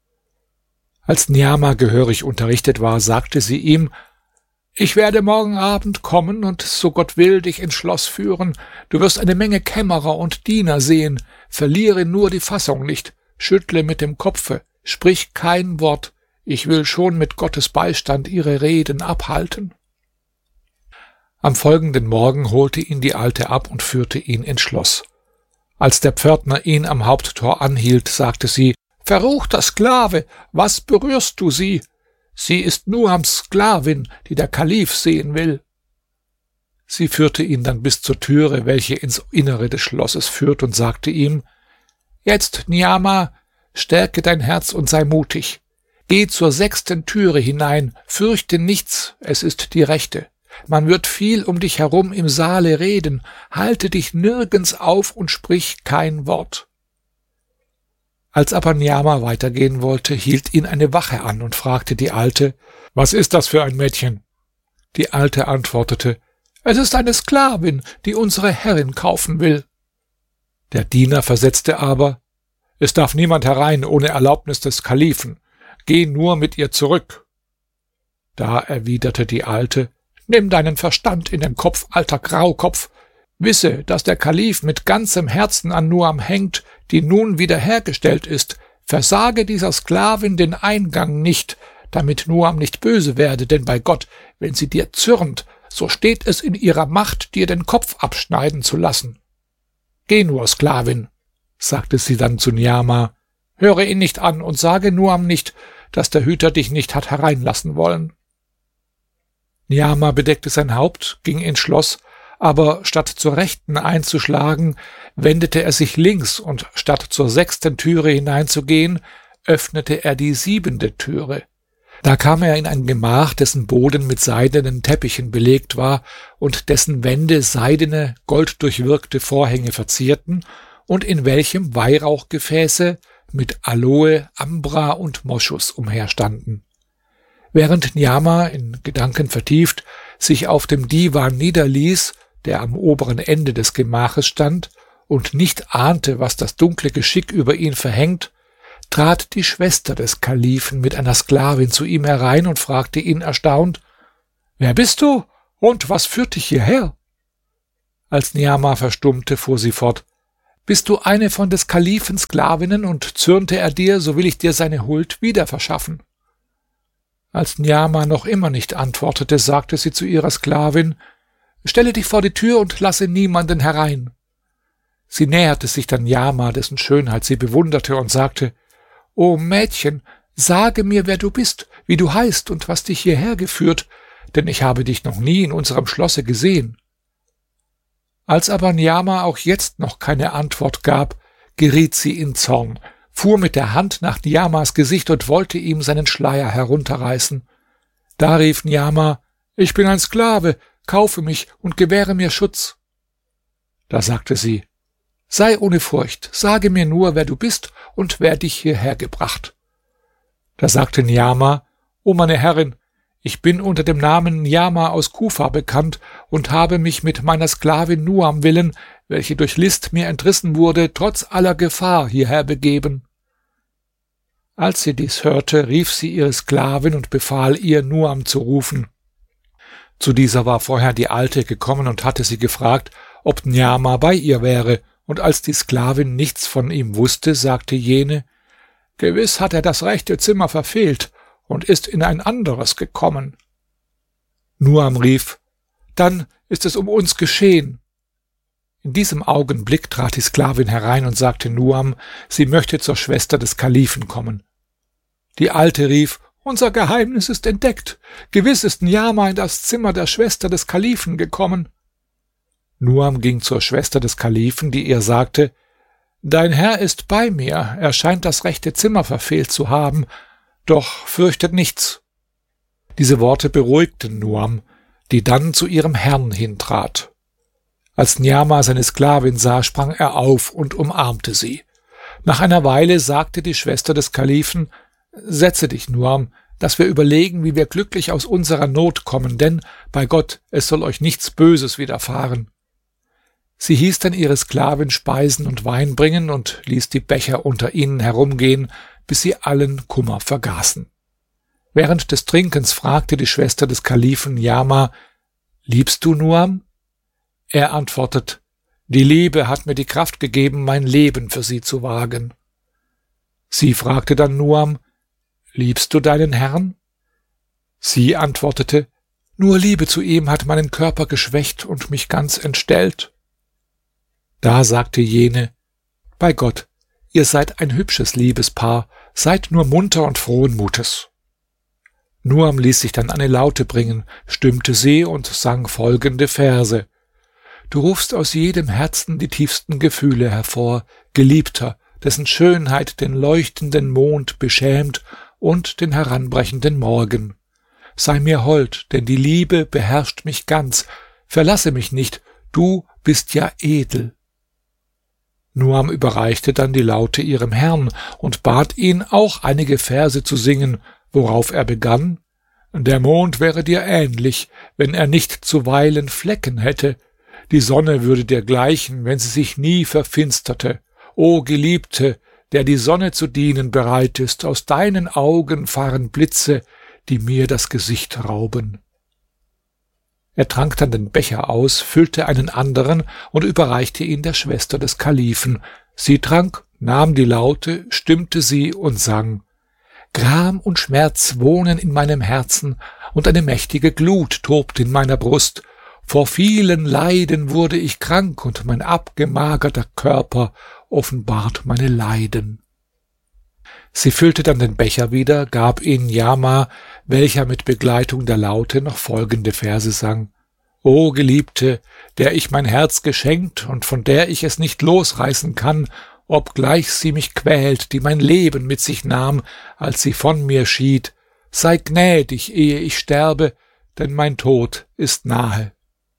Als Niama gehörig unterrichtet war, sagte sie ihm: Ich werde morgen Abend kommen und, so Gott will, dich ins Schloss führen. Du wirst eine Menge Kämmerer und Diener sehen. Verliere nur die Fassung nicht, schüttle mit dem Kopfe, sprich kein Wort. Ich will schon mit Gottes Beistand ihre Reden abhalten. Am folgenden Morgen holte ihn die Alte ab und führte ihn ins Schloss. Als der Pförtner ihn am Haupttor anhielt, sagte sie: Verruchter Sklave, was berührst du sie? Sie ist Nuams Sklavin, die der Kalif sehen will. Sie führte ihn dann bis zur Türe, welche ins Innere des Schlosses führt, und sagte ihm: Jetzt, Niama, stärke dein Herz und sei mutig. Geh zur sechsten Türe hinein, fürchte nichts, es ist die rechte. Man wird viel um dich herum im Saale reden, halte dich nirgends auf und sprich kein Wort. Als aber Niama weitergehen wollte, hielt ihn eine Wache an und fragte die Alte: Was ist das für ein Mädchen? Die Alte antwortete: Es ist eine Sklavin, die unsere Herrin kaufen will. Der Diener versetzte aber: Es darf niemand herein ohne Erlaubnis des Kalifen. Geh nur mit ihr zurück. Da erwiderte die Alte: Nimm deinen Verstand in den Kopf, alter Graukopf. Wisse, dass der Kalif mit ganzem Herzen an Nuam hängt, die nun wiederhergestellt ist. Versage dieser Sklavin den Eingang nicht, damit Nuam nicht böse werde, denn bei Gott, wenn sie dir zürnt, so steht es in ihrer Macht, dir den Kopf abschneiden zu lassen. Geh nur, Sklavin, sagte sie dann zu Niama, höre ihn nicht an und sage Nuam nicht, dass der Hüter dich nicht hat hereinlassen wollen. Niama bedeckte sein Haupt, ging ins Schloss, aber statt zur Rechten einzuschlagen, wendete er sich links, und statt zur sechsten Türe hineinzugehen, öffnete er die siebente Türe. Da kam er in ein Gemach, dessen Boden mit seidenen Teppichen belegt war und dessen Wände seidene, golddurchwirkte Vorhänge verzierten und in welchem Weihrauchgefäße mit Aloe, Ambra und Moschus umherstanden. Während Niama, in Gedanken vertieft, sich auf dem Divan niederließ, der am oberen Ende des Gemaches stand, und nicht ahnte, was das dunkle Geschick über ihn verhängt, trat die Schwester des Kalifen mit einer Sklavin zu ihm herein und fragte ihn erstaunt: »Wer bist du und was führt dich hierher?« Als Niamah verstummte, fuhr sie fort: »Bist du eine von des Kalifen Sklavinnen und zürnte er dir, so will ich dir seine Huld wieder verschaffen.« Als Niamah noch immer nicht antwortete, sagte sie zu ihrer Sklavin: »Stelle dich vor die Tür und lasse niemanden herein.« Sie näherte sich dann Niamah, dessen Schönheit sie bewunderte, und sagte: »O Mädchen, sage mir, wer du bist, wie du heißt und was dich hierher geführt, denn ich habe dich noch nie in unserem Schlosse gesehen.« Als aber Niamah auch jetzt noch keine Antwort gab, geriet sie in Zorn, fuhr mit der Hand nach Niamahs Gesicht und wollte ihm seinen Schleier herunterreißen. Da rief Niamah: »Ich bin ein Sklave, kaufe mich und gewähre mir Schutz.« Da sagte sie: »Sei ohne Furcht, sage mir nur, wer du bist und wer dich hierher gebracht.« Da sagte Niamah: »O meine Herrin, ich bin unter dem Namen Niamah aus Kufa bekannt und habe mich mit meiner Sklavin Nuam willen, welche durch List mir entrissen wurde, trotz aller Gefahr hierher begeben.« Als sie dies hörte, rief sie ihre Sklavin und befahl ihr, Nuam zu rufen. Zu dieser war vorher die Alte gekommen und hatte sie gefragt, ob Niamah bei ihr wäre, und als die Sklavin nichts von ihm wusste, sagte jene: »Gewiss hat er das rechte Zimmer verfehlt und ist in ein anderes gekommen.« Nuam rief: »Dann ist es um uns geschehen.« In diesem Augenblick trat die Sklavin herein und sagte Nuam, sie möchte zur Schwester des Kalifen kommen. Die Alte rief: »Unser Geheimnis ist entdeckt. Gewiss ist Niamah in das Zimmer der Schwester des Kalifen gekommen.« Nuam ging zur Schwester des Kalifen, die ihr sagte: »Dein Herr ist bei mir, er scheint das rechte Zimmer verfehlt zu haben, doch fürchtet nichts.« Diese Worte beruhigten Nuam, die dann zu ihrem Herrn hintrat. Als Niamah seine Sklavin sah, sprang er auf und umarmte sie. Nach einer Weile sagte die Schwester des Kalifen: »Setze dich, Nuam, dass wir überlegen, wie wir glücklich aus unserer Not kommen, denn, bei Gott, es soll euch nichts Böses widerfahren.« Sie hieß dann ihre Sklavin Speisen und Wein bringen und ließ die Becher unter ihnen herumgehen, bis sie allen Kummer vergaßen. Während des Trinkens fragte die Schwester des Kalifen Niamah: »Liebst du Nuam?« Er antwortet: »Die Liebe hat mir die Kraft gegeben, mein Leben für sie zu wagen.« Sie fragte dann Nuam: »Liebst du deinen Herrn?« Sie antwortete: »Nur Liebe zu ihm hat meinen Körper geschwächt und mich ganz entstellt.« Da sagte jene: »Bei Gott, ihr seid ein hübsches Liebespaar, seid nur munter und frohen Mutes.« Nuam ließ sich dann eine Laute bringen, stimmte sie und sang folgende Verse: »Du rufst aus jedem Herzen die tiefsten Gefühle hervor, Geliebter, dessen Schönheit den leuchtenden Mond beschämt und den heranbrechenden Morgen. Sei mir hold, denn die Liebe beherrscht mich ganz, verlasse mich nicht, du bist ja edel.« Nuam überreichte dann die Laute ihrem Herrn und bat ihn, auch einige Verse zu singen, worauf er begann: »Der Mond wäre dir ähnlich, wenn er nicht zuweilen Flecken hätte. Die Sonne würde dir gleichen, wenn sie sich nie verfinsterte. O Geliebte, der die Sonne zu dienen bereit ist, aus deinen Augen fahren Blitze, die mir das Gesicht rauben.« Er trank dann den Becher aus, füllte einen anderen und überreichte ihn der Schwester des Kalifen. Sie trank, nahm die Laute, stimmte sie und sang: »Gram und Schmerz wohnen in meinem Herzen, und eine mächtige Glut tobt in meiner Brust. Vor vielen Leiden wurde ich krank, und mein abgemagerter Körper offenbart meine Leiden.« Sie füllte dann den Becher wieder, gab ihn Niamah, welcher mit Begleitung der Laute noch folgende Verse sang: »O Geliebte, der ich mein Herz geschenkt und von der ich es nicht losreißen kann, obgleich sie mich quält, die mein Leben mit sich nahm, als sie von mir schied, sei gnädig, ehe ich sterbe, denn mein Tod ist nahe.«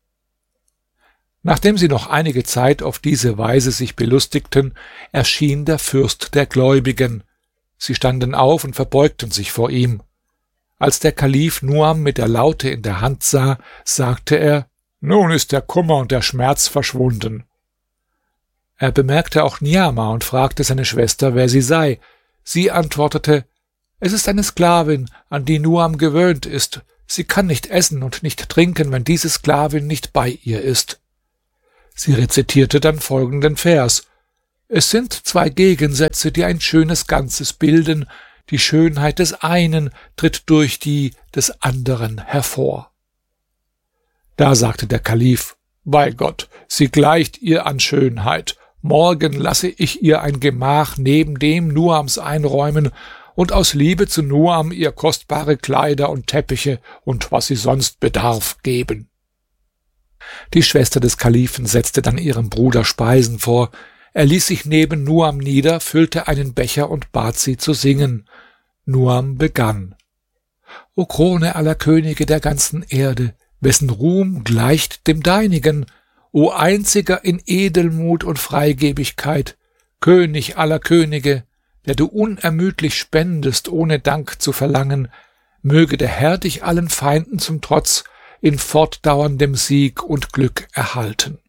Nachdem sie noch einige Zeit auf diese Weise sich belustigten, erschien der Fürst der Gläubigen. Sie standen auf und verbeugten sich vor ihm. Als der Kalif Nuam mit der Laute in der Hand sah, sagte er: »Nun ist der Kummer und der Schmerz verschwunden.« Er bemerkte auch Niamah und fragte seine Schwester, wer sie sei. Sie antwortete: Es ist eine Sklavin, an die Nuam gewöhnt ist. Sie kann nicht essen und nicht trinken, wenn diese Sklavin nicht bei ihr ist. Sie rezitierte dann folgenden Vers: Es sind zwei Gegensätze, die ein schönes Ganzes bilden. Die Schönheit des einen tritt durch die des anderen hervor. Da sagte der Kalif: Bei Gott, sie gleicht ihr an Schönheit. Morgen lasse ich ihr ein Gemach neben dem Nuams einräumen und aus Liebe zu Nuam ihr kostbare Kleider und Teppiche und was sie sonst bedarf geben. Die Schwester des Kalifen setzte dann ihrem Bruder Speisen vor. Er ließ sich neben Nuam nieder, füllte einen Becher und bat sie zu singen. Nuam begann: O Krone aller Könige der ganzen Erde, wessen Ruhm gleicht dem deinigen, o einziger in Edelmut und Freigebigkeit, König aller Könige, der du unermüdlich spendest, ohne Dank zu verlangen, möge der Herr dich allen Feinden zum Trotz in fortdauerndem Sieg und Glück erhalten.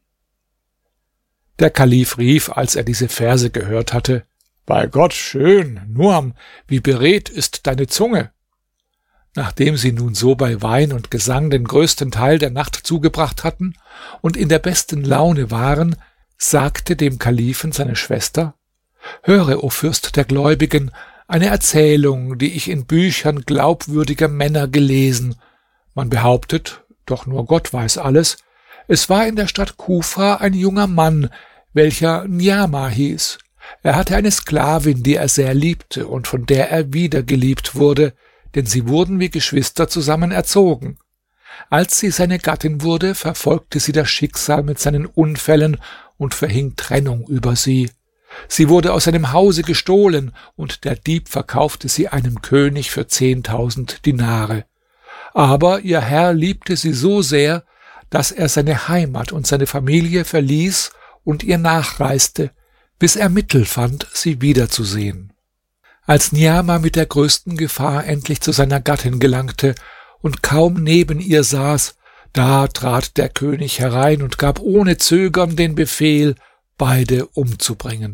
Der Kalif rief, als er diese Verse gehört hatte: Bei Gott, schön, Nuam, wie beredt ist deine Zunge! Nachdem sie nun so bei Wein und Gesang den größten Teil der Nacht zugebracht hatten und in der besten Laune waren, sagte dem Kalifen seine Schwester: Höre, o Fürst der Gläubigen, eine Erzählung, die ich in Büchern glaubwürdiger Männer gelesen. Man behauptet, doch nur Gott weiß alles, es war in der Stadt Kufa ein junger Mann, welcher Niamah hieß. Er hatte eine Sklavin, die er sehr liebte und von der er wieder geliebt wurde, denn sie wurden wie Geschwister zusammen erzogen. Als sie seine Gattin wurde, verfolgte sie das Schicksal mit seinen Unfällen und verhing Trennung über sie. Sie wurde aus seinem Hause gestohlen, und der Dieb verkaufte sie einem König für zehntausend Dinare. Aber ihr Herr liebte sie so sehr, dass er seine Heimat und seine Familie verließ und ihr nachreiste, bis er Mittel fand, sie wiederzusehen. Als Niamah mit der größten Gefahr endlich zu seiner Gattin gelangte und kaum neben ihr saß, da trat der König herein und gab ohne Zögern den Befehl, beide umzubringen.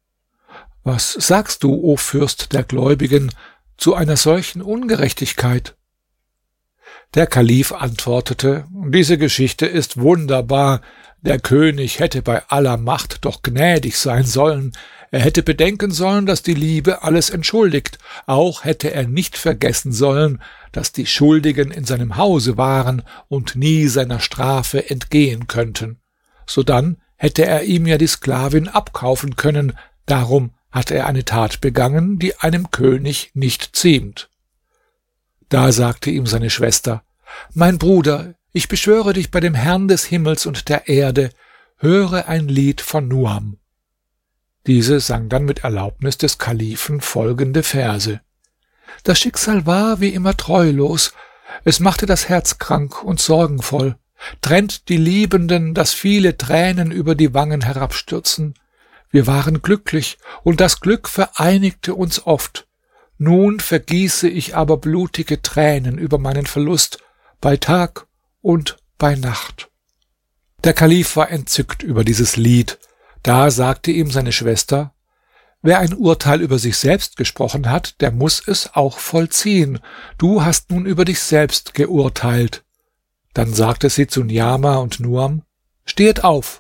Was sagst du, o Fürst der Gläubigen, zu einer solchen Ungerechtigkeit? Der Kalif antwortete: Diese Geschichte ist wunderbar. Der König hätte bei aller Macht doch gnädig sein sollen. Er hätte bedenken sollen, dass die Liebe alles entschuldigt. Auch hätte er nicht vergessen sollen, dass die Schuldigen in seinem Hause waren und nie seiner Strafe entgehen könnten. Sodann hätte er ihm ja die Sklavin abkaufen können. Darum hat er eine Tat begangen, die einem König nicht ziemt. Da sagte ihm seine Schwester: Mein Bruder, ich beschwöre dich bei dem Herrn des Himmels und der Erde, höre ein Lied von Nuam. Diese sang dann mit Erlaubnis des Kalifen folgende Verse: Das Schicksal war wie immer treulos, es machte das Herz krank und sorgenvoll, trennt die Liebenden, dass viele Tränen über die Wangen herabstürzen. Wir waren glücklich, und das Glück vereinigte uns oft. Nun vergieße ich aber blutige Tränen über meinen Verlust, bei Tag und bei Nacht. Der Kalif war entzückt über dieses Lied. Da sagte ihm seine Schwester: Wer ein Urteil über sich selbst gesprochen hat, der muss es auch vollziehen. Du hast nun über dich selbst geurteilt. Dann sagte sie zu Niamah und Nuam: Stehet auf!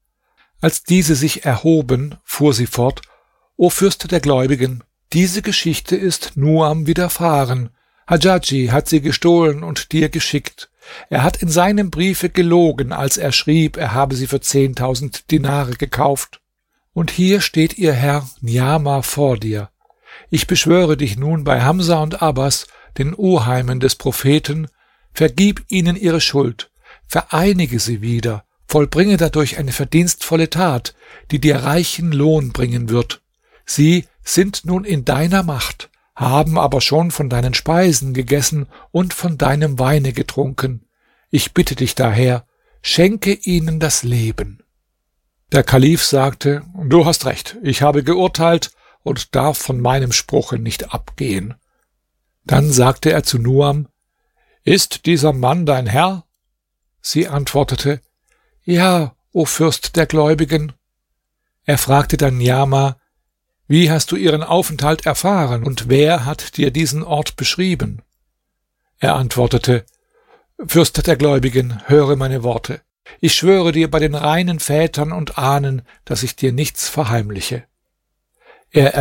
Als diese sich erhoben, fuhr sie fort: O Fürst der Gläubigen, diese Geschichte ist Nuam widerfahren. Hadjadji hat sie gestohlen und dir geschickt. Er hat in seinem Briefe gelogen, als er schrieb, er habe sie für zehntausend Dinare gekauft. Und hier steht ihr Herr Niamah vor dir. Ich beschwöre dich nun bei Hamsa und Abbas, den Oheimen des Propheten, vergib ihnen ihre Schuld, vereinige sie wieder, vollbringe dadurch eine verdienstvolle Tat, die dir reichen Lohn bringen wird. Sie sind nun in deiner Macht, haben aber schon von deinen Speisen gegessen und von deinem Weine getrunken. Ich bitte dich daher, schenke ihnen das Leben. Der Kalif sagte: Du hast recht, ich habe geurteilt und darf von meinem Spruche nicht abgehen. Dann sagte er zu Nuam: Ist dieser Mann dein Herr? Sie antwortete: Ja, o Fürst der Gläubigen. Er fragte dann Niamah: Wie hast du ihren Aufenthalt erfahren und wer hat dir diesen Ort beschrieben? Er antwortete: Fürst der Gläubigen, höre meine Worte. Ich schwöre dir bei den reinen Vätern und Ahnen, dass ich dir nichts verheimliche. Er